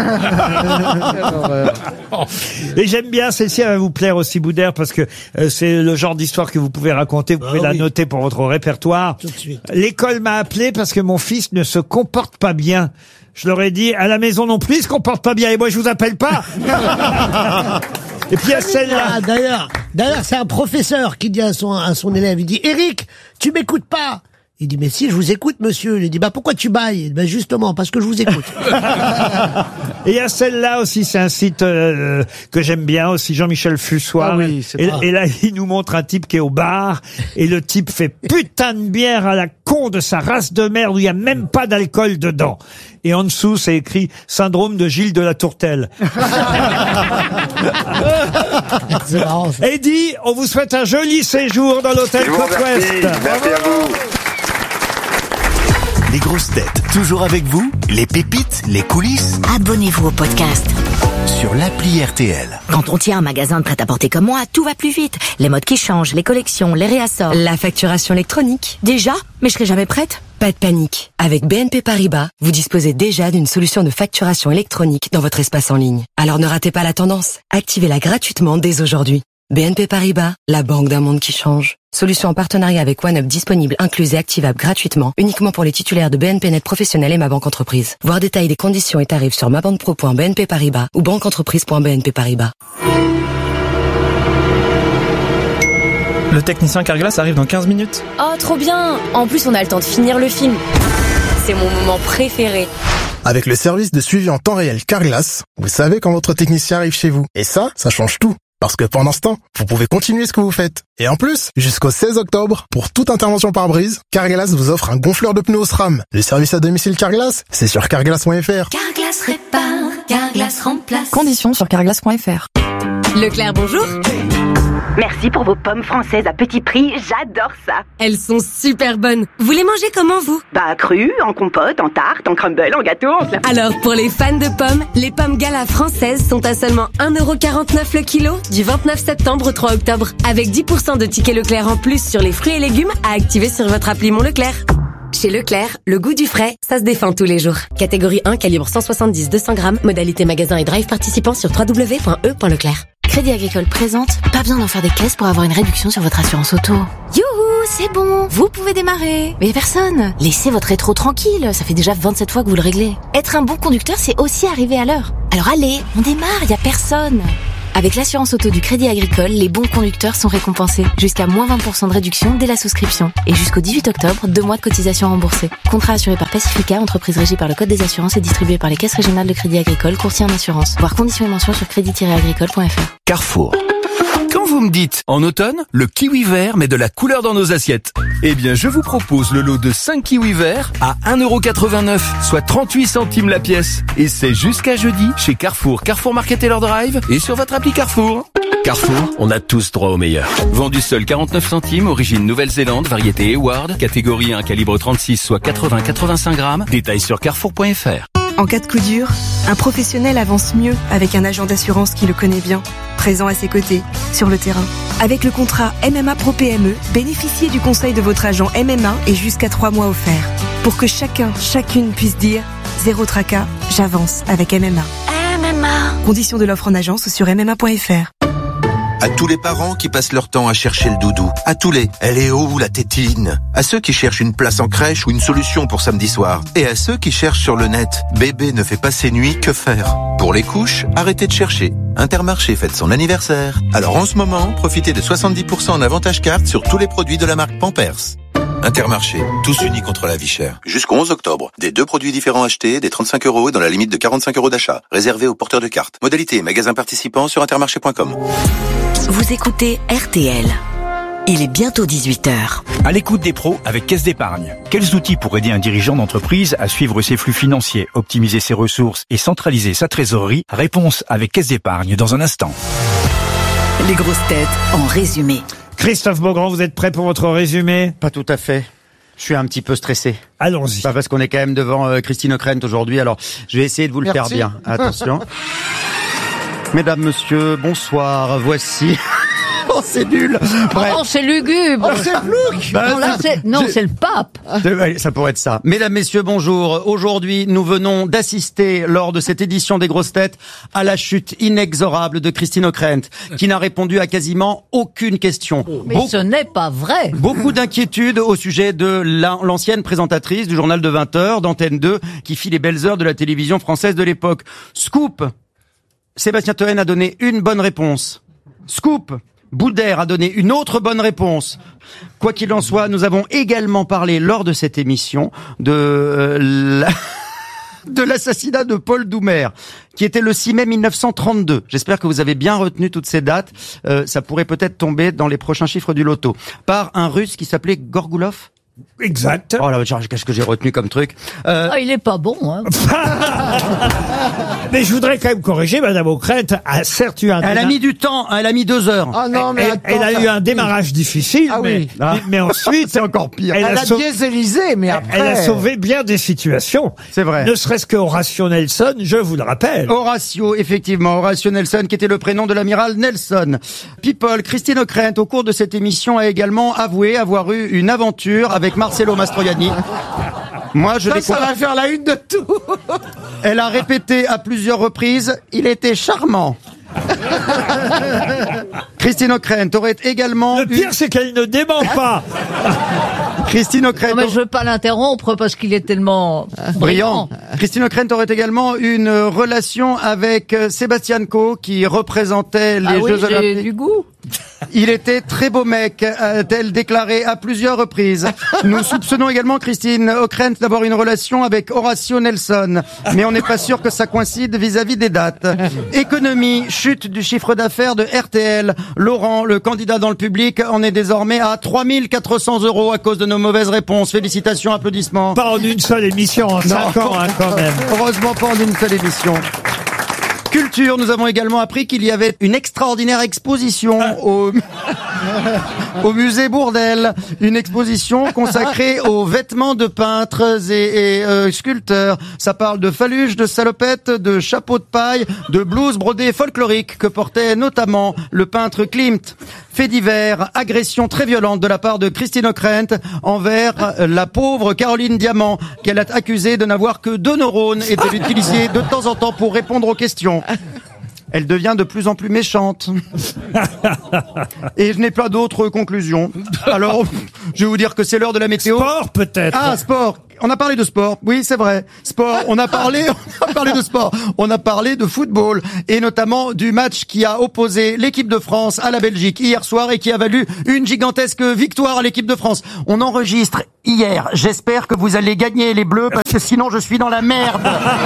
Et j'aime bien, celle-ci, elle va vous plaire aussi, Boudère, parce que c'est le genre d'histoire que vous pouvez raconter, vous pouvez la noter pour votre répertoire. Tout de suite. L'école m'a appelé parce que mon fils ne se comporte pas bien. Je leur ai dit, à la maison non plus, il se comporte pas bien, et moi je vous appelle pas. Et puis il y a celle-là. D'ailleurs, c'est un professeur qui dit à son élève, il dit, Eric, tu m'écoutes pas. Il dit, mais si, je vous écoute, monsieur. Il dit, bah, pourquoi tu bailles? Il dit, bah, justement, parce que je vous écoute. Et il y a celle-là aussi, c'est un site que j'aime bien aussi, Jean-Michel Fussoir. Ah oui, c'est et là, il nous montre un type qui est au bar, et le type fait putain de bière à la con de sa race de merde où il n'y a même pas d'alcool dedans. Et en dessous, c'est écrit syndrome de Gilles de la Tourtelle. C'est marrant, ça. Eddie, on vous souhaite un joli séjour dans l'hôtel Côte Ouest. Merci à vous. Les grosses têtes, toujours avec vous, les pépites, les coulisses, Abonnez-vous au podcast. sur l'appli RTL. Quand on tient un magasin de prêt-à-porter comme moi, tout va plus vite. Les modes qui changent, les collections, les réassorts. La facturation électronique. Déjà? Mais je serai jamais prête. Pas de panique. Avec BNP Paribas, vous disposez déjà d'une solution de facturation électronique dans votre espace en ligne. Alors ne ratez pas la tendance. Activez-la gratuitement dès aujourd'hui. BNP Paribas, la banque d'un monde qui change. Solution en partenariat avec OneUp disponible, incluse et activable gratuitement, uniquement pour les titulaires de BNP Net Professionnel et Ma Banque Entreprise. Voir détail des conditions et tarifs sur mabanquepro.bnp Paribas ou banqueentreprise.bnp Paribas. Le technicien Carglass arrive dans 15 minutes. Oh, trop bien! En plus, on a le temps de finir le film. C'est mon moment préféré. Avec le service de suivi en temps réel Carglass, vous savez quand votre technicien arrive chez vous. Et ça change tout. Parce que pendant ce temps, vous pouvez continuer ce que vous faites. Et en plus, jusqu'au 16 octobre, pour toute intervention par brise, Carglass vous offre un gonfleur de pneus SRAM. Le service à domicile Carglass, c'est sur carglass.fr. Carglass répare, Carglass remplace. Conditions sur carglass.fr. Leclerc, bonjour. Merci pour vos pommes françaises à petit prix, j'adore ça. Elles sont super bonnes. Vous les mangez comment, vous? Bah, crues, en compote, en tarte, en crumble, en gâteau, en slap. Alors, pour les fans de pommes, les pommes Gala françaises sont à seulement 1,49€ le kilo du 29 septembre au 3 octobre. Avec 10% de tickets Leclerc en plus sur les fruits et légumes à activer sur votre appli Mon Leclerc. Chez Leclerc, le goût du frais, ça se défend tous les jours. Catégorie 1, calibre 170-200 grammes, modalité magasin et drive participant sur www.e.leclerc. Crédit Agricole présente, pas besoin d'en faire des caisses pour avoir une réduction sur votre assurance auto. Youhou, c'est bon, vous pouvez démarrer. Mais personne. Laissez votre rétro tranquille, ça fait déjà 27 fois que vous le réglez. Être un bon conducteur, c'est aussi arriver à l'heure. Alors allez, on démarre, y a personne. Avec l'assurance auto du Crédit Agricole, les bons conducteurs sont récompensés. Jusqu'à moins 20% de réduction dès la souscription. Et jusqu'au 18 octobre, 2 mois de cotisation remboursée. Contrat assuré par Pacifica, entreprise régie par le Code des assurances et distribué par les caisses régionales de Crédit Agricole, courtier en assurance. Voir conditions et mentions sur crédit-agricole.fr. Carrefour. Quand vous me dites, en automne, le kiwi vert met de la couleur dans nos assiettes. Eh bien, je vous propose le lot de 5 kiwis verts à 1,89€, soit 38 centimes la pièce. Et c'est jusqu'à jeudi chez Carrefour, Carrefour Market et leur drive et sur votre appli Carrefour. Carrefour, on a tous droit au meilleur. Vendu seul 49 centimes, origine Nouvelle-Zélande, variété Eward, catégorie 1, calibre 36, soit 80-85 grammes. Détails sur carrefour.fr. En cas de coup dur, un professionnel avance mieux avec un agent d'assurance qui le connaît bien, présent à ses côtés, sur le terrain. Avec le contrat MMA Pro PME, bénéficiez du conseil de votre agent MMA et jusqu'à 3 mois offerts. Pour que chacune puisse dire « Zéro tracas, j'avance avec MMA ». MMA. Conditions de l'offre en agence ou sur MMA.fr. À tous les parents qui passent leur temps à chercher le doudou. À tous les « elle est où la tétine ?» À ceux qui cherchent une place en crèche ou une solution pour samedi soir. Et à ceux qui cherchent sur le net « bébé ne fait pas ses nuits, que faire ?» Pour les couches, arrêtez de chercher. Intermarché fête son anniversaire. Alors en ce moment, profitez de 70% en avantage carte sur tous les produits de la marque Pampers. Intermarché, tous unis contre la vie chère. Jusqu'au 11 octobre, des 2 produits différents achetés, des 35€ et dans la limite de 45€ d'achat. Réservé aux porteurs de cartes. Modalité et magasins participants sur intermarché.com. Vous écoutez RTL. Il est bientôt 18h. À l'écoute des pros avec Caisse d'Épargne. Quels outils pour aider un dirigeant d'entreprise à suivre ses flux financiers, optimiser ses ressources et centraliser sa trésorerie? Réponse avec Caisse d'Épargne dans un instant. Les grosses têtes en résumé. Christophe Beaugrand, vous êtes prêt pour votre résumé? Pas tout à fait. Je suis un petit peu stressé. Allons-y. Parce qu'on est quand même devant Christine O'Krent aujourd'hui, alors je vais essayer de vous le faire bien. Attention. Mesdames, messieurs, bonsoir, voici... Oh, c'est nul. Bref. Oh, c'est lugubre. Oh, c'est Plouc. C'est le pape. Ça pourrait être ça. Mesdames, messieurs, bonjour. Aujourd'hui, nous venons d'assister, lors de cette édition des Grosses Têtes, à la chute inexorable de Christine O'Krent, qui n'a répondu à quasiment aucune question. Mais ce n'est pas vrai. Beaucoup d'inquiétudes au sujet de l'ancienne présentatrice du journal de 20h, d'Antenne 2, qui fit les belles heures de la télévision française de l'époque. Scoop. Sébastien Toen a donné une bonne réponse. Scoop. Boulder a donné une autre bonne réponse. Quoi qu'il en soit, nous avons également parlé lors de cette émission de l'assassinat de Paul Doumer, qui était le 6 mai 1932. J'espère que vous avez bien retenu toutes ces dates. Ça pourrait peut-être tomber dans les prochains chiffres du loto. Par un Russe qui s'appelait Gorgoulov. Exact. Oh là, qu'est-ce que j'ai retenu comme truc. Il est pas bon, hein. Mais je voudrais quand même corriger, Madame O'Krent a certes eu un... Elle a mis du temps, elle a mis 2 heures. Ah non, mais elle a eu un démarrage difficile, mais ensuite... C'est encore pire. Elle a dieselisé, mais après... Elle a sauvé bien des situations. C'est vrai. Ne serait-ce que Horatio Nelson, je vous le rappelle. Horatio, effectivement. Horatio Nelson, qui était le prénom de l'amiral Nelson. People, Christine O'Krent, au cours de cette émission, a également avoué avoir eu une aventure avec Marcello Mastroianni. Moi, ça va faire la une de tout. Elle a répété à plusieurs reprises, il était charmant. Christine O'Krent aurait également... Le pire, c'est qu'elle ne dément pas. Christine O'Krent... Non, mais je veux pas l'interrompre parce qu'il est tellement brillant. Christine O'Krent aurait également une relation avec Sébastien Coe, qui représentait les Jeux Olympiques. Du goût. Il était très beau mec, a-t-elle déclaré à plusieurs reprises. Nous soupçonnons également Christine O'Krent d'avoir une relation avec Horatio Nelson, mais on n'est pas sûr que ça coïncide vis-à-vis des dates. Économie, chute du chiffre d'affaires de RTL. Laurent, le candidat dans le public, en est désormais à 3 400 € à cause de nos mauvaises réponses. Félicitations, applaudissements. Pas en une seule émission, en 5 ans, hein, quand même. Heureusement pas en une seule émission. Culture, nous avons également appris qu'il y avait une extraordinaire exposition au musée Bourdelle, une exposition consacrée aux vêtements de peintres et sculpteurs. Ça parle de faluches, de salopettes, de chapeaux de paille, de blouses brodées folkloriques que portait notamment le peintre Klimt. Fait divers, agression très violente de la part de Christine O'Krent envers la pauvre Caroline Diamant, qu'elle a accusée de n'avoir que 2 neurones et de l'utiliser de temps en temps pour répondre aux questions. Elle devient de plus en plus méchante. Et je n'ai pas d'autres conclusions. Alors, je vais vous dire que c'est l'heure de la météo. Sport, peut-être. Ah, sport. On a parlé de sport. Oui, c'est vrai. Sport. On a parlé de sport. On a parlé de football. Et notamment du match qui a opposé l'équipe de France à la Belgique hier soir et qui a valu une gigantesque victoire à l'équipe de France. On enregistre hier. J'espère que vous allez gagner les Bleus parce que sinon je suis dans la merde.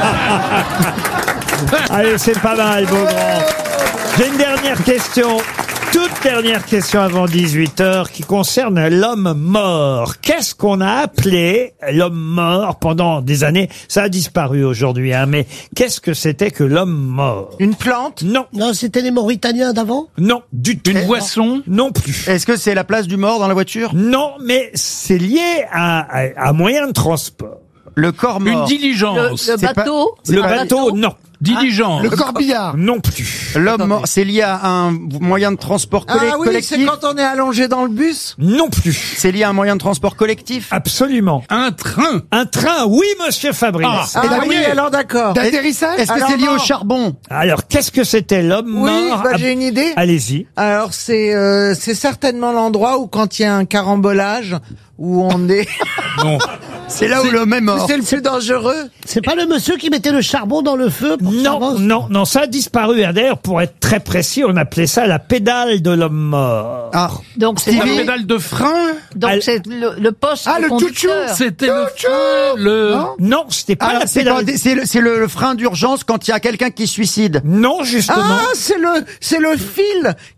Allez, c'est pas mal, Beaugrand. J'ai une dernière question. Toute dernière question avant 18h qui concerne l'homme mort. Qu'est-ce qu'on a appelé l'homme mort pendant des années? Ça a disparu aujourd'hui, hein, mais qu'est-ce que c'était que l'homme mort? Une plante? Non. Non, c'était les Mauritaniens d'avant? Non, du tout. Une boisson? Non plus. Est-ce que c'est la place du mort dans la voiture? Non, mais c'est lié à un moyen de transport. Le corps mort. Une diligence. Le bateau? Le bateau, non. Diligence. Le corbillard. Non plus. L'homme mort, c'est lié à un moyen de transport collectif? Ah oui, c'est quand on est allongé dans le bus? Non plus. C'est lié à un moyen de transport collectif? Absolument. Un train. Un train, oui, monsieur Fabrice. Ah oui, alors d'accord. D'atterrissage? Est-ce que c'est lié au charbon? Alors, qu'est-ce que c'était l'homme Oui, mort? j'ai une idée. Allez-y. Alors c'est certainement l'endroit où quand il y a un carambolage, où on est... Non. C'est là où l'homme est mort. C'est le plus dangereux. C'est pas le monsieur qui mettait le charbon dans le feu pour Non, ça a disparu. D'ailleurs, pour être très précis, on appelait ça la pédale de l'homme mort. Ah. Donc c'est La pédale de frein. donc c'est le poste. Ah, le conducteur. C'était le frein. Non, c'était pas Ah, la c'est pédale. c'est le frein d'urgence quand il y a quelqu'un qui se suicide. Non, justement. Ah, c'est le fil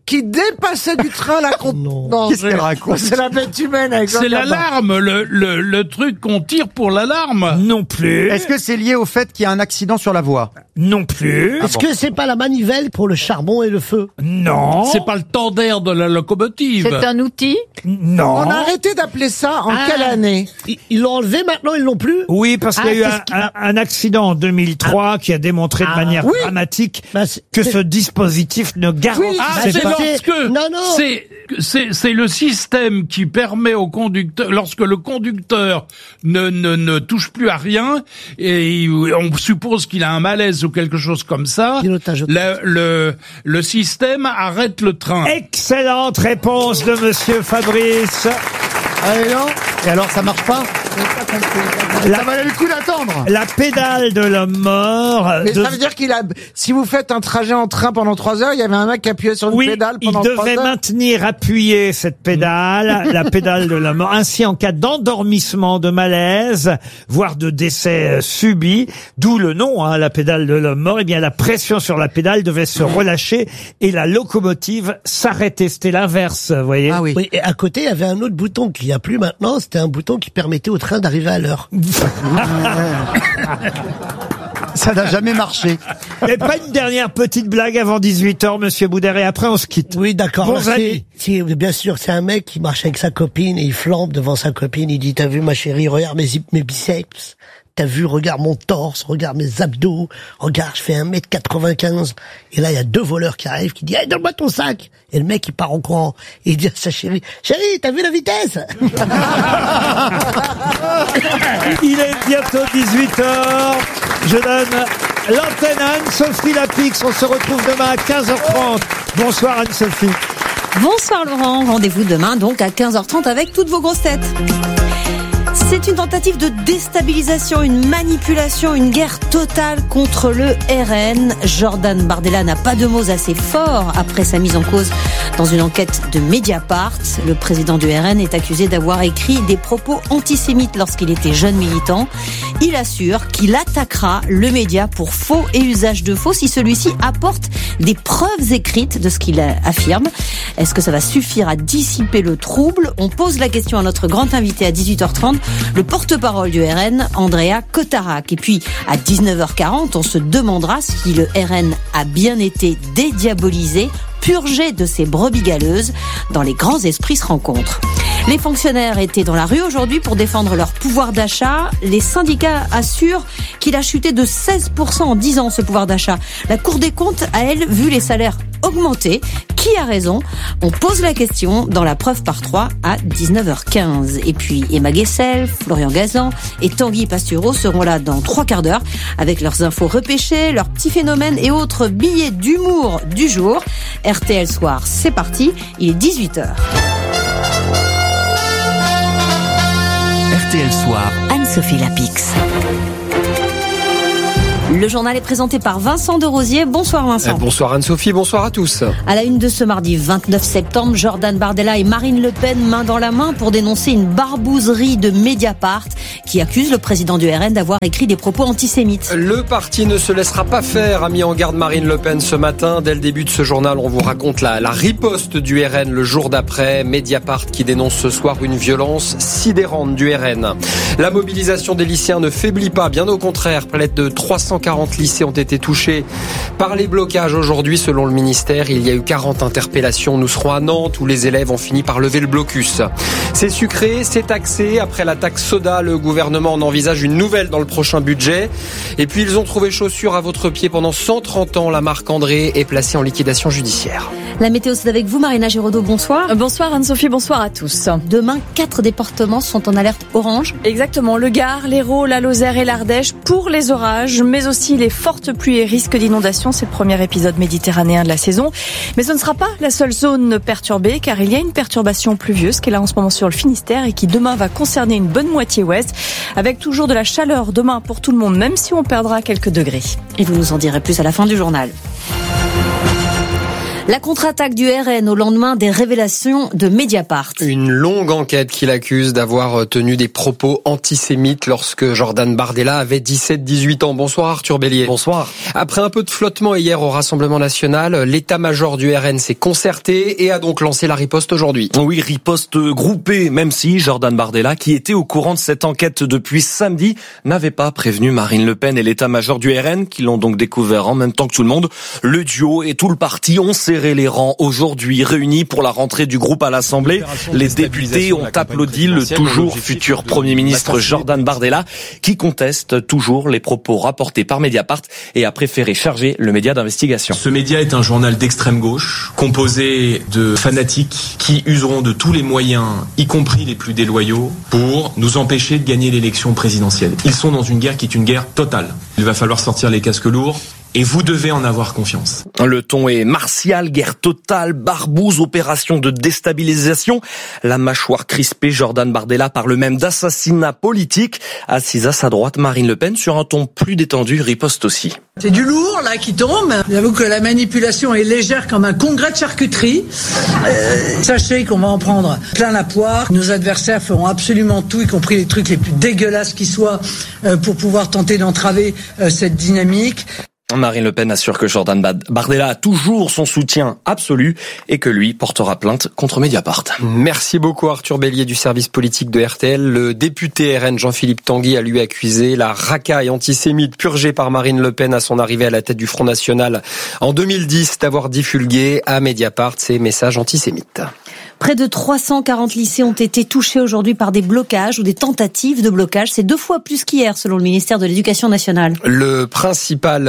qui dépassait du train la Non, Qu'est-ce qu'elle raconte? C'est la bête humaine avec C'est l'alarme, le truc qu'on tire pour l'alarme. Non plus. Est-ce que c'est lié au fait qu'il y a un accident sur la voie? Non plus. Est-ce que c'est pas la manivelle pour le charbon et le feu? Non. C'est pas le tendeur de la locomotive. C'est un outil? Non. On a arrêté d'appeler ça en quelle année? Ils l'ont enlevé maintenant, ils l'ont plus? Oui, parce qu'il y a eu un accident en 2003 qui a démontré de manière dramatique que ce dispositif ne garantit c'est pas. c'est le système qui permet au conducteur, lorsque le conducteur ne touche plus à rien, et on suppose qu'il a un malaise ou quelque chose comme ça, le système arrête le train. Excellente réponse de Monsieur Fabrice. Allez, non. Et alors, ça marche pas? Ça valait le coup d'attendre. La pédale de l'homme mort. Mais ça veut dire si vous faites un trajet en train pendant 3 heures, il y avait un mec qui appuyait sur une pédale pendant 3 heures. Il devait maintenir appuyée cette pédale, la pédale de l'homme mort. Ainsi, en cas d'endormissement, de malaise, voire de décès subit, d'où le nom, la pédale de l'homme mort, eh bien, la pression sur la pédale devait se relâcher et la locomotive s'arrêter. C'était l'inverse, vous voyez. Ah oui. Et à côté, il y avait un autre bouton qu'il n'y a plus maintenant. C'était un bouton qui permettait au train d'arriver à l'heure. Ça n'a jamais marché. Et pas une dernière petite blague avant 18h, Monsieur Boudère, et après on se quitte. Oui, d'accord. Bons amis. Bien sûr, c'est un mec qui marche avec sa copine et il flambe devant sa copine. Il dit, t'as vu ma chérie, regarde mes biceps. T'as vu, regarde mon torse, regarde mes abdos, regarde, je fais 1m95. Et là, il y a 2 voleurs qui arrivent, qui disent, hey, donne-moi ton sac. Et le mec, il part en courant. Et il dit à sa chérie, t'as vu la vitesse? Il est bientôt 18h. Je donne l'antenne à Anne-Sophie Lapix. On se retrouve demain à 15h30. Bonsoir Anne-Sophie. Bonsoir Laurent. Rendez-vous demain donc à 15h30 avec toutes vos grosses têtes. C'est une tentative de déstabilisation, une manipulation, une guerre totale contre le RN. Jordan Bardella n'a pas de mots assez forts après sa mise en cause dans une enquête de Mediapart. Le président du RN est accusé d'avoir écrit des propos antisémites lorsqu'il était jeune militant. Il assure qu'il attaquera le média pour faux et usage de faux si celui-ci apporte des preuves écrites de ce qu'il affirme. Est-ce que ça va suffire à dissiper le trouble? On pose la question à notre grand invité à 18h30. Le porte-parole du RN, Andrea Cotarac. Et puis, à 19h40, on se demandera si le RN a bien été dédiabolisé, purgé de ses brebis galeuses. Dans les grands esprits se rencontrent. Les fonctionnaires étaient dans la rue aujourd'hui pour défendre leur pouvoir d'achat. Les syndicats assurent qu'il a chuté de 16% en 10 ans, ce pouvoir d'achat. La Cour des comptes a, elle, vu les salaires augmenter. Qui a raison? On pose la question dans la preuve par 3 à 19h15. Et puis Emma Guessel, Florian Gazan et Tanguy Pastureau seront là dans 3 quarts d'heure avec leurs infos repêchées, leurs petits phénomènes et autres billets d'humour du jour. RTL Soir, c'est parti, il est 18h. RTL Soir, Anne-Sophie Lapix. Le journal est présenté par Vincent Derosier. Bonsoir Vincent. Bonsoir Anne-Sophie, bonsoir à tous. À la une de ce mardi 29 septembre, Jordan Bardella et Marine Le Pen main dans la main pour dénoncer une barbouzerie de Mediapart qui accuse le président du RN d'avoir écrit des propos antisémites. Le parti ne se laissera pas faire, a mis en garde Marine Le Pen ce matin. Dès le début de ce journal, on vous raconte la riposte du RN le jour d'après. Mediapart qui dénonce ce soir une violence sidérante du RN. La mobilisation des lycéens ne faiblit pas, bien au contraire. Près de 340 lycées ont été touchés par les blocages aujourd'hui. Selon le ministère, il y a eu 40 interpellations. Nous serons à Nantes où les élèves ont fini par lever le blocus. C'est sucré, c'est taxé. Après la taxe soda, le gouvernement en envisage une nouvelle dans le prochain budget. Et puis ils ont trouvé chaussures à votre pied pendant 130 ans. La marque André est placée en liquidation judiciaire. La météo, c'est avec vous, Marina Giraudot. Bonsoir. Bonsoir Anne-Sophie, bonsoir à tous. Demain, 4 départements sont en alerte orange. Exactement, le Gard, l'Hérault, la Lozère et l'Ardèche pour les orages, mais aussi les fortes pluies et risques d'inondation. C'est le premier épisode méditerranéen de la saison. Mais ce ne sera pas la seule zone perturbée, car il y a une perturbation pluvieuse qui est là en ce moment sur le Finistère et qui demain va concerner une bonne moitié ouest, avec toujours de la chaleur demain pour tout le monde, même si on perdra quelques degrés. Et vous nous en direz plus à la fin du journal. La contre-attaque du RN au lendemain des révélations de Mediapart. Une longue enquête qui l'accuse d'avoir tenu des propos antisémites lorsque Jordan Bardella avait 17-18 ans. Bonsoir Arthur Bélier. Bonsoir. Après un peu de flottement hier au Rassemblement National, l'état-major du RN s'est concerté et a donc lancé la riposte aujourd'hui. Oui, riposte groupée, même si Jordan Bardella, qui était au courant de cette enquête depuis samedi, n'avait pas prévenu Marine Le Pen et l'état-major du RN, qui l'ont donc découvert en même temps que tout le monde. Le duo et tout le parti ont serré les rangs aujourd'hui, réunis pour la rentrée du groupe à l'Assemblée. Les députés ont applaudi le toujours futur Premier ministre Jordan Bardella, qui conteste toujours les propos rapportés par Mediapart et a préféré charger le média d'investigation. Ce média est un journal d'extrême gauche, composé de fanatiques qui useront de tous les moyens, y compris les plus déloyaux, pour nous empêcher de gagner l'élection présidentielle. Ils sont dans une guerre qui est une guerre totale. Il va falloir sortir les casques lourds. Et vous devez en avoir confiance. Le ton est martial, guerre totale, barbouze, opération de déstabilisation. La mâchoire crispée, Jordan Bardella parle même d'assassinat politique. Assise à sa droite, Marine Le Pen, sur un ton plus détendu, riposte aussi. C'est du lourd, là, qui tombe. J'avoue que la manipulation est légère comme un congrès de charcuterie. Sachez qu'on va en prendre plein la poire. Nos adversaires feront absolument tout, y compris les trucs les plus dégueulasses qui soient, pour pouvoir tenter d'entraver cette dynamique. Marine Le Pen assure que Jordan Bardella a toujours son soutien absolu et que lui portera plainte contre Mediapart. Merci beaucoup Arthur Bélier du service politique de RTL. Le député RN Jean-Philippe Tanguy a lui accusé la racaille antisémite purgée par Marine Le Pen à son arrivée à la tête du Front National en 2010 d'avoir divulgué à Mediapart ses messages antisémites. Près de 340 lycées ont été touchés aujourd'hui par des blocages ou des tentatives de blocage. C'est 2 fois plus qu'hier, selon le ministère de l'Éducation nationale. Le principal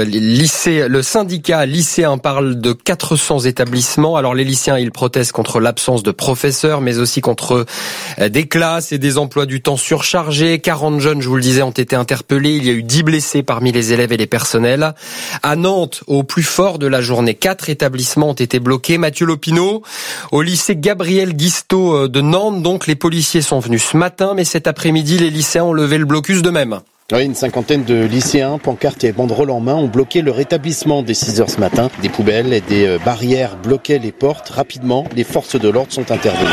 le syndicat lycéen parle de 400 établissements. Alors les lycéens, ils protestent contre l'absence de professeurs, mais aussi contre des classes et des emplois du temps surchargés. 40 jeunes, je vous le disais, ont été interpellés. Il y a eu 10 blessés parmi les élèves et les personnels. À Nantes, au plus fort de la journée, 4 établissements ont été bloqués. Mathieu Lopineau, au lycée Gabriel Guisteau de Nantes, donc les policiers sont venus ce matin, mais cet après-midi, les lycéens ont levé le blocus d'eux-mêmes. Oui, une cinquantaine de lycéens, pancartes et banderoles en main, ont bloqué le rétablissement dès 6h ce matin. Des poubelles et des barrières bloquaient les portes. Rapidement, les forces de l'ordre sont intervenues.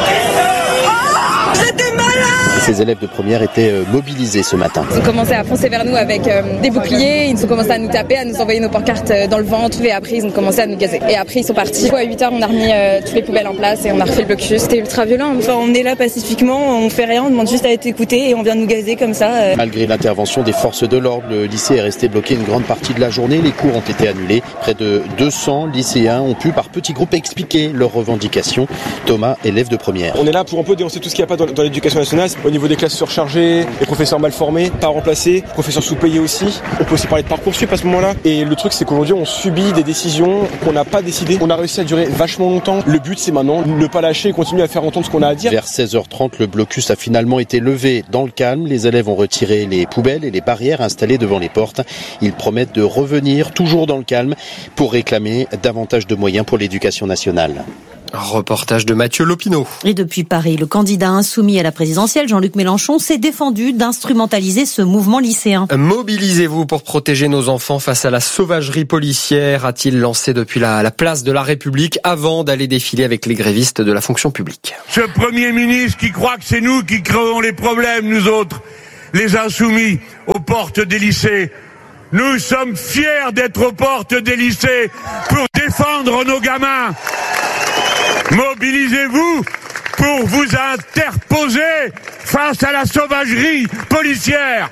Ces élèves de première étaient mobilisés ce matin. Ils ont commencé à foncer vers nous avec des boucliers, ils ont commencé à nous taper, à nous envoyer nos pancartes dans le ventre et après ils ont commencé à nous gazer. Et après ils sont partis. À 8h on a remis toutes les poubelles en place et on a refait le blocus. C'était ultra violent. Enfin, on est là pacifiquement, on fait rien, on demande juste à être écouté et on vient nous gazer comme ça. Malgré l'intervention des forces de l'ordre, le lycée est resté bloqué une grande partie de la journée. Les cours ont été annulés. Près de 200 lycéens ont pu par petits groupes expliquer leurs revendications. Thomas, élève de première. On est là pour un peu dénoncer tout ce qu'il n'y a pas dans l'éducation nationale. Au niveau des classes surchargées, les professeurs mal formés, pas remplacés, professeurs sous-payés aussi. On peut aussi parler de Parcoursup à ce moment-là. Et le truc, c'est qu'aujourd'hui, on subit des décisions qu'on n'a pas décidées. On a réussi à durer vachement longtemps. Le but, c'est maintenant ne pas lâcher et continuer à faire entendre ce qu'on a à dire. Vers 16h30, le blocus a finalement été levé dans le calme. Les élèves ont retiré les poubelles et les barrières installées devant les portes. Ils promettent de revenir toujours dans le calme pour réclamer davantage de moyens pour l'éducation nationale. Reportage de Mathieu Lopineau. Et depuis Paris, le candidat insoumis à la présidentielle, Jean-Luc Mélenchon, s'est défendu d'instrumentaliser ce mouvement lycéen. Mobilisez-vous pour protéger nos enfants face à la sauvagerie policière, a-t-il lancé depuis la place de la République avant d'aller défiler avec les grévistes de la fonction publique. Ce Premier ministre qui croit que c'est nous qui créons les problèmes, nous autres, les insoumis, aux portes des lycées. Nous sommes fiers d'être aux portes des lycées pour défendre nos gamins. Mobilisez-vous pour vous interposer face à la sauvagerie policière.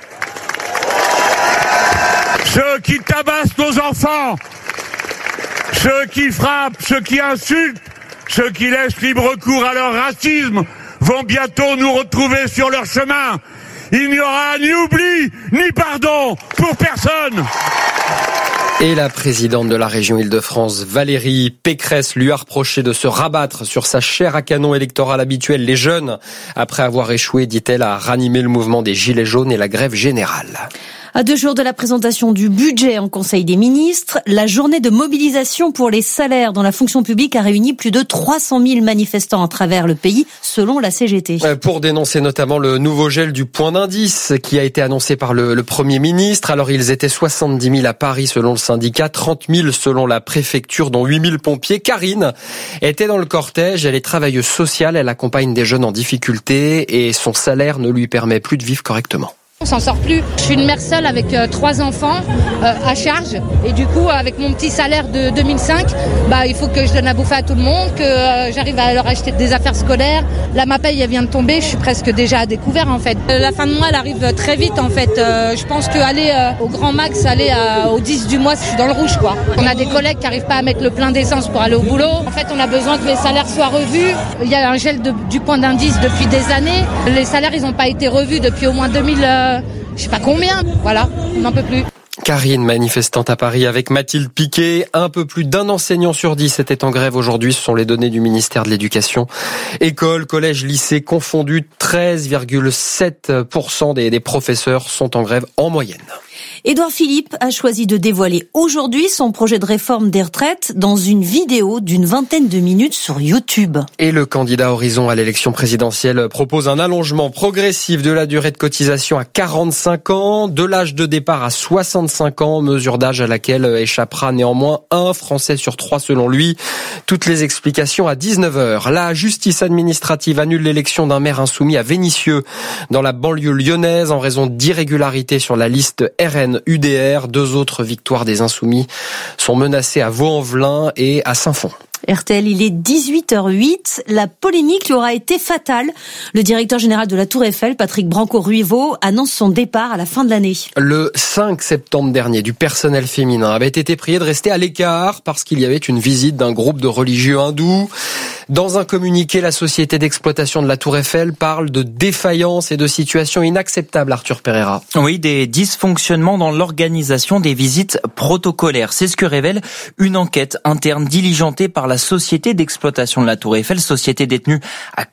Ceux qui tabassent nos enfants, ceux qui frappent, ceux qui insultent, ceux qui laissent libre cours à leur racisme vont bientôt nous retrouver sur leur chemin. Il n'y aura ni oubli, ni pardon pour personne. Et la présidente de la région Île-de-France, Valérie Pécresse, lui a reproché de se rabattre sur sa chair à canon électorale habituelle, les jeunes, après avoir échoué, dit-elle, à ranimer le mouvement des Gilets jaunes et la grève générale. À 2 jours de la présentation du budget en Conseil des ministres, la journée de mobilisation pour les salaires dans la fonction publique a réuni plus de 300 000 manifestants à travers le pays, selon la CGT. Pour dénoncer notamment le nouveau gel du point d'indice qui a été annoncé par le Premier ministre. Alors ils étaient 70 000 à Paris selon le syndicat, 30 000 selon la préfecture, dont 8 000 pompiers. Karine était dans le cortège, elle est travailleuse sociale, elle accompagne des jeunes en difficulté et son salaire ne lui permet plus de vivre correctement. On s'en sort plus. Je suis une mère seule avec 3 enfants à charge et du coup avec mon petit salaire de 2005, il faut que je donne à bouffer à tout le monde, que j'arrive à leur acheter des affaires scolaires. Là ma paye elle vient de tomber, je suis presque déjà à découvert en fait. La fin de mois elle arrive très vite en fait. Je pense qu'aller au grand max, aller au 10 du mois, je suis dans le rouge quoi. On a des collègues qui n'arrivent pas à mettre le plein d'essence pour aller au boulot. En fait on a besoin que les salaires soient revus. Il y a un gel du point d'indice depuis des années. Les salaires ils n'ont pas été revus depuis au moins 2000. Je sais pas combien, voilà, on n'en peut plus. Karine, manifestante à Paris avec Mathilde Piquet. Un peu plus d'un enseignant sur 10 était en grève aujourd'hui. Ce sont les données du ministère de l'Éducation. Écoles, collèges, lycées confondus, 13,7% des professeurs sont en grève en moyenne. Édouard Philippe a choisi de dévoiler aujourd'hui son projet de réforme des retraites dans une vidéo d'une vingtaine de minutes sur YouTube. Et le candidat Horizon à l'élection présidentielle propose un allongement progressif de la durée de cotisation à 45 ans, de l'âge de départ à 65 ans, mesure d'âge à laquelle échappera néanmoins un Français sur 3 selon lui. Toutes les explications à 19h. La justice administrative annule l'élection d'un maire insoumis à Vénissieux, dans la banlieue lyonnaise, en raison d'irrégularités sur la liste RN-UDR. 2 autres victoires des Insoumis sont menacées à Vaux-en-Velin et à Saint-Fond. RTL, il est 18h08. La polémique lui aura été fatale. Le directeur général de la Tour Eiffel, Patrick Branco-Ruivo, annonce son départ à la fin de l'année. Le 5 septembre dernier, du personnel féminin avait été prié de rester à l'écart parce qu'il y avait une visite d'un groupe de religieux hindous. Dans un communiqué, la société d'exploitation de la Tour Eiffel parle de défaillance et de situation inacceptable, Arthur Pereira. Oui, des dysfonctionnements dans l'organisation des visites protocolaires. C'est ce que révèle une enquête interne diligentée par la société d'exploitation de la Tour Eiffel, société détenue à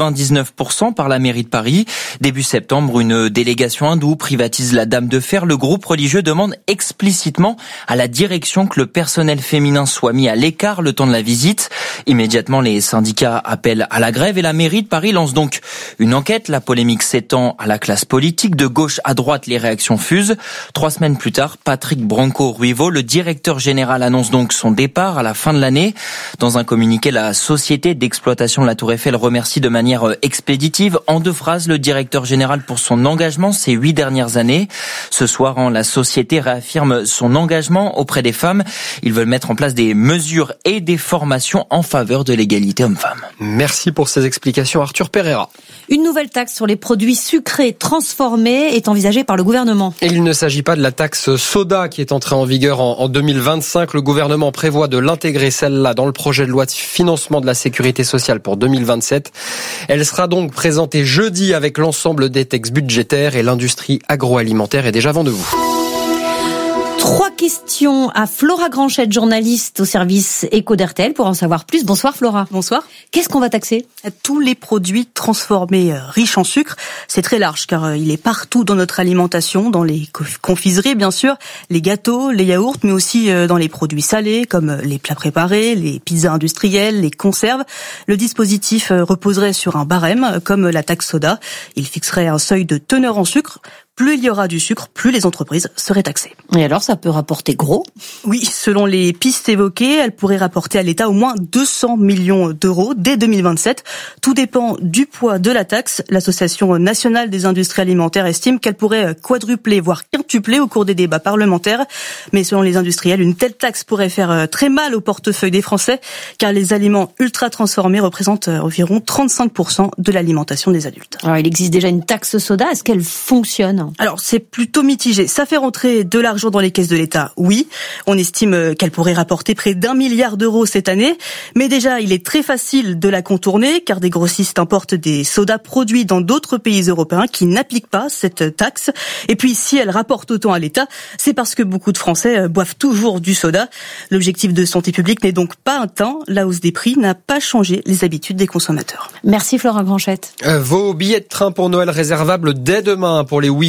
99% par la mairie de Paris. Début septembre, une délégation hindoue privatise la Dame de Fer. Le groupe religieux demande explicitement à la direction que le personnel féminin soit mis à l'écart le temps de la visite. Immédiatement, les syndicats appellent à la grève et la mairie de Paris lance donc une enquête. La polémique s'étend à la classe politique. De gauche à droite, les réactions fusent. 3 semaines plus tard, Patrick Branco-Ruivo, le directeur général, annonce donc son départ à la fin de l'année. Dans un communiqué, la société d'exploitation de la Tour Eiffel remercie de manière expéditive, en 2 phrases, le directeur général pour son engagement ces 8 dernières années. Ce soir, la société réaffirme son engagement auprès des femmes. Ils veulent mettre en place des mesures et des formations en faveur de l'égalité hommes-femmes. Merci pour ces explications, Arthur Pereira. Une nouvelle taxe sur les produits sucrés transformés est envisagée par le gouvernement. Et il ne s'agit pas de la taxe soda qui est entrée en vigueur en 2025. Le gouvernement prévoit de l'intégrer celle-là dans le projet de loi de financement de la sécurité sociale pour 2027. Elle sera donc présentée jeudi avec l'ensemble des textes budgétaires et l'industrie agroalimentaire est déjà vent debout. 3 questions à Flora Granchette, journaliste au service Éco d'RTL, pour en savoir plus. Bonsoir Flora. Bonsoir. Qu'est-ce qu'on va taxer ? Tous les produits transformés riches en sucre. C'est très large car il est partout dans notre alimentation, dans les confiseries bien sûr, les gâteaux, les yaourts, mais aussi dans les produits salés comme les plats préparés, les pizzas industrielles, les conserves. Le dispositif reposerait sur un barème comme la taxe soda. Il fixerait un seuil de teneur en sucre. Plus il y aura du sucre, plus les entreprises seraient taxées. Et alors, ça peut rapporter gros ? Oui, selon les pistes évoquées, elle pourrait rapporter à l'État au moins 200 millions d'euros dès 2027. Tout dépend du poids de la taxe. L'Association nationale des industries alimentaires estime qu'elle pourrait quadrupler, voire quintupler au cours des débats parlementaires. Mais selon les industriels, une telle taxe pourrait faire très mal au portefeuille des Français, car les aliments ultra transformés représentent environ 35% de l'alimentation des adultes. Alors, il existe déjà une taxe soda. Est-ce qu'elle fonctionne ? Alors, c'est plutôt mitigé. Ça fait rentrer de l'argent dans les caisses de l'État, oui. On estime qu'elle pourrait rapporter près d'1 milliard d'euros cette année. Mais déjà, il est très facile de la contourner, car des grossistes importent des sodas produits dans d'autres pays européens qui n'appliquent pas cette taxe. Et puis, si elle rapporte autant à l'État, c'est parce que beaucoup de Français boivent toujours du soda. L'objectif de santé publique n'est donc pas atteint. La hausse des prix n'a pas changé les habitudes des consommateurs. Merci Flora Granchette. Vos billets de train pour Noël réservables dès demain pour les Ouïghours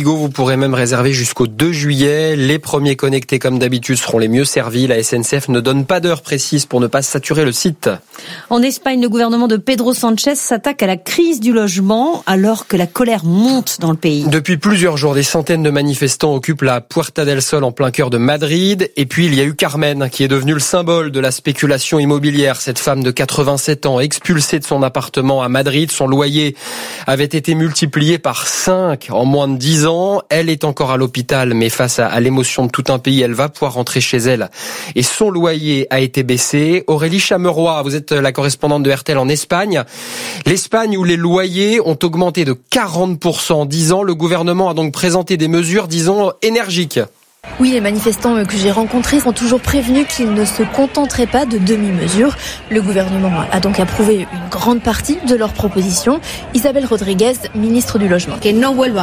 Ouigo, vous pourrez même réserver jusqu'au 2 juillet. Les premiers connectés, comme d'habitude, seront les mieux servis. La SNCF ne donne pas d'heure précise pour ne pas saturer le site. En Espagne, le gouvernement de Pedro Sánchez s'attaque à la crise du logement alors que la colère monte dans le pays. Depuis plusieurs jours, des centaines de manifestants occupent la Puerta del Sol en plein cœur de Madrid. Et puis, il y a eu Carmen, qui est devenue le symbole de la spéculation immobilière. Cette femme de 87 ans, expulsée de son appartement à Madrid. Son loyer avait été multiplié par 5 en moins de 10 ans. Elle est encore à l'hôpital, mais face à l'émotion de tout un pays, elle va pouvoir rentrer chez elle. Et son loyer a été baissé. Aurélie Chameroy, vous êtes la correspondante de RTL en Espagne. L'Espagne où les loyers ont augmenté de 40% en 10 ans. Le gouvernement a donc présenté des mesures, disons, énergiques. Oui, les manifestants que j'ai rencontrés ont toujours prévenu qu'ils ne se contenteraient pas de demi-mesures. Le gouvernement a donc approuvé une grande partie de leurs propositions. Isabelle Rodriguez, ministre du Logement. Il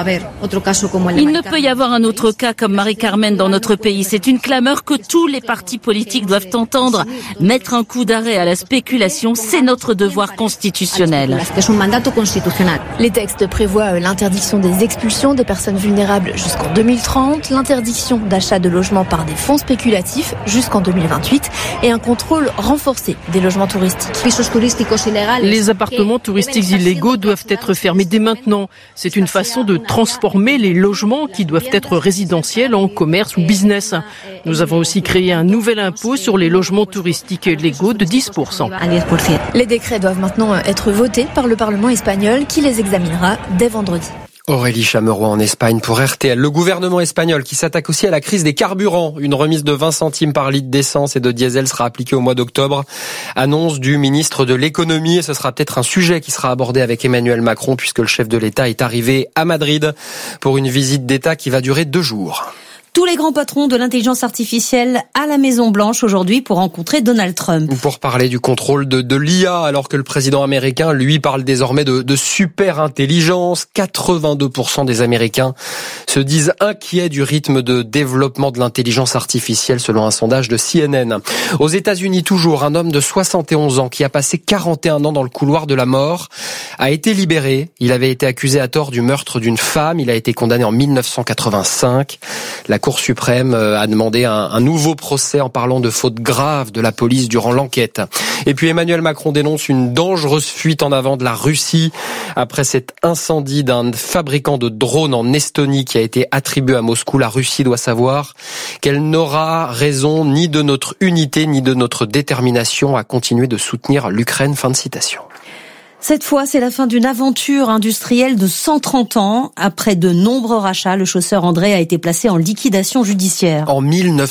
ne peut y avoir un autre cas comme Marie-Carmen dans notre pays. C'est une clameur que tous les partis politiques doivent entendre. Mettre un coup d'arrêt à la spéculation, c'est notre devoir constitutionnel. Les textes prévoient l'interdiction des expulsions des personnes vulnérables jusqu'en 2030, l'interdiction d'achat de logements par des fonds spéculatifs jusqu'en 2028 et un contrôle renforcé des logements touristiques. Les appartements touristiques illégaux doivent être fermés dès maintenant. C'est une façon de transformer les logements qui doivent être résidentiels en commerce ou business. Nous avons aussi créé un nouvel impôt sur les logements touristiques illégaux de 10%. Les décrets doivent maintenant être votés par le Parlement espagnol qui les examinera dès vendredi. Aurélie Chameroy en Espagne pour RTL. Le gouvernement espagnol qui s'attaque aussi à la crise des carburants. Une remise de 20 centimes par litre d'essence et de diesel sera appliquée au mois d'octobre. Annonce du ministre de l'économie et ce sera peut-être un sujet qui sera abordé avec Emmanuel Macron puisque le chef de l'État est arrivé à Madrid pour une visite d'État qui va durer 2 jours. Tous les grands patrons de l'intelligence artificielle à la Maison-Blanche aujourd'hui pour rencontrer Donald Trump. Pour parler du contrôle de l'IA, alors que le président américain, lui, parle désormais de super intelligence. 82% des Américains se disent inquiets du rythme de développement de l'intelligence artificielle, selon un sondage de CNN. Aux États-Unis, toujours, un homme de 71 ans qui a passé 41 ans dans le couloir de la mort a été libéré. Il avait été accusé à tort du meurtre d'une femme. Il a été condamné en 1985. La Cour suprême a demandé un nouveau procès en parlant de fautes graves de la police durant l'enquête. Et puis Emmanuel Macron dénonce une dangereuse fuite en avant de la Russie après cet incendie d'un fabricant de drones en Estonie qui a été attribué à Moscou. La Russie doit savoir qu'elle n'aura raison ni de notre unité ni de notre détermination à continuer de soutenir l'Ukraine. Fin de citation. Cette fois, c'est la fin d'une aventure industrielle de 130 ans. Après de nombreux rachats, le chausseur André a été placé en liquidation judiciaire. En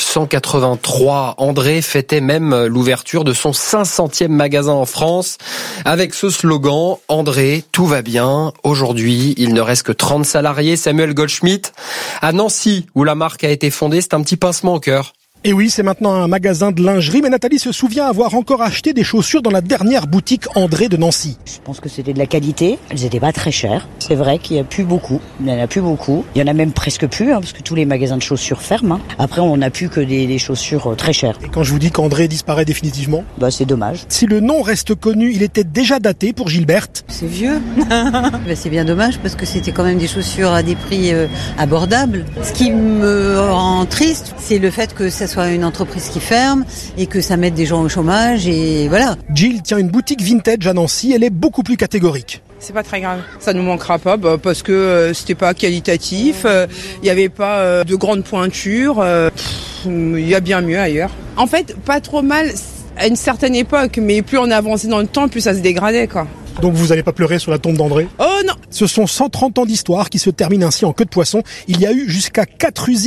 1983, André fêtait même l'ouverture de son 500e magasin en France avec ce slogan « André, tout va bien ». Aujourd'hui, il ne reste que 30 salariés. Samuel Goldschmidt, à Nancy, où la marque a été fondée, c'est un petit pincement au cœur. Et oui, c'est maintenant un magasin de lingerie, mais Nathalie se souvient avoir encore acheté des chaussures dans la dernière boutique André de Nancy. Je pense que c'était de la qualité, elles étaient pas très chères. C'est vrai qu'il y a plus beaucoup, il y en a plus beaucoup. Il y en a même presque plus, parce que tous les magasins de chaussures ferment. Après, on n'a plus que des chaussures très chères. Et quand je vous dis qu'André disparaît définitivement ? C'est dommage. Si le nom reste connu, il était déjà daté pour Gilberte. C'est vieux. C'est bien dommage parce que c'était quand même des chaussures à des prix abordables. Ce qui me rend triste, c'est le fait que ça soit une entreprise qui ferme et que ça mette des gens au chômage et voilà. Jill tient une boutique vintage à Nancy, elle est beaucoup plus catégorique. C'est pas très grave, ça nous manquera pas parce que c'était pas qualitatif, il y avait pas de grandes pointures, il y a bien mieux ailleurs. En fait, pas trop mal à une certaine époque, mais plus on avançait dans le temps, plus ça se dégradait quoi. Donc vous n'allez pas pleurer sur la tombe d'André ? Oh non ! Ce sont 130 ans d'histoire qui se terminent ainsi en queue de poisson. Il y a eu jusqu'à 4 usines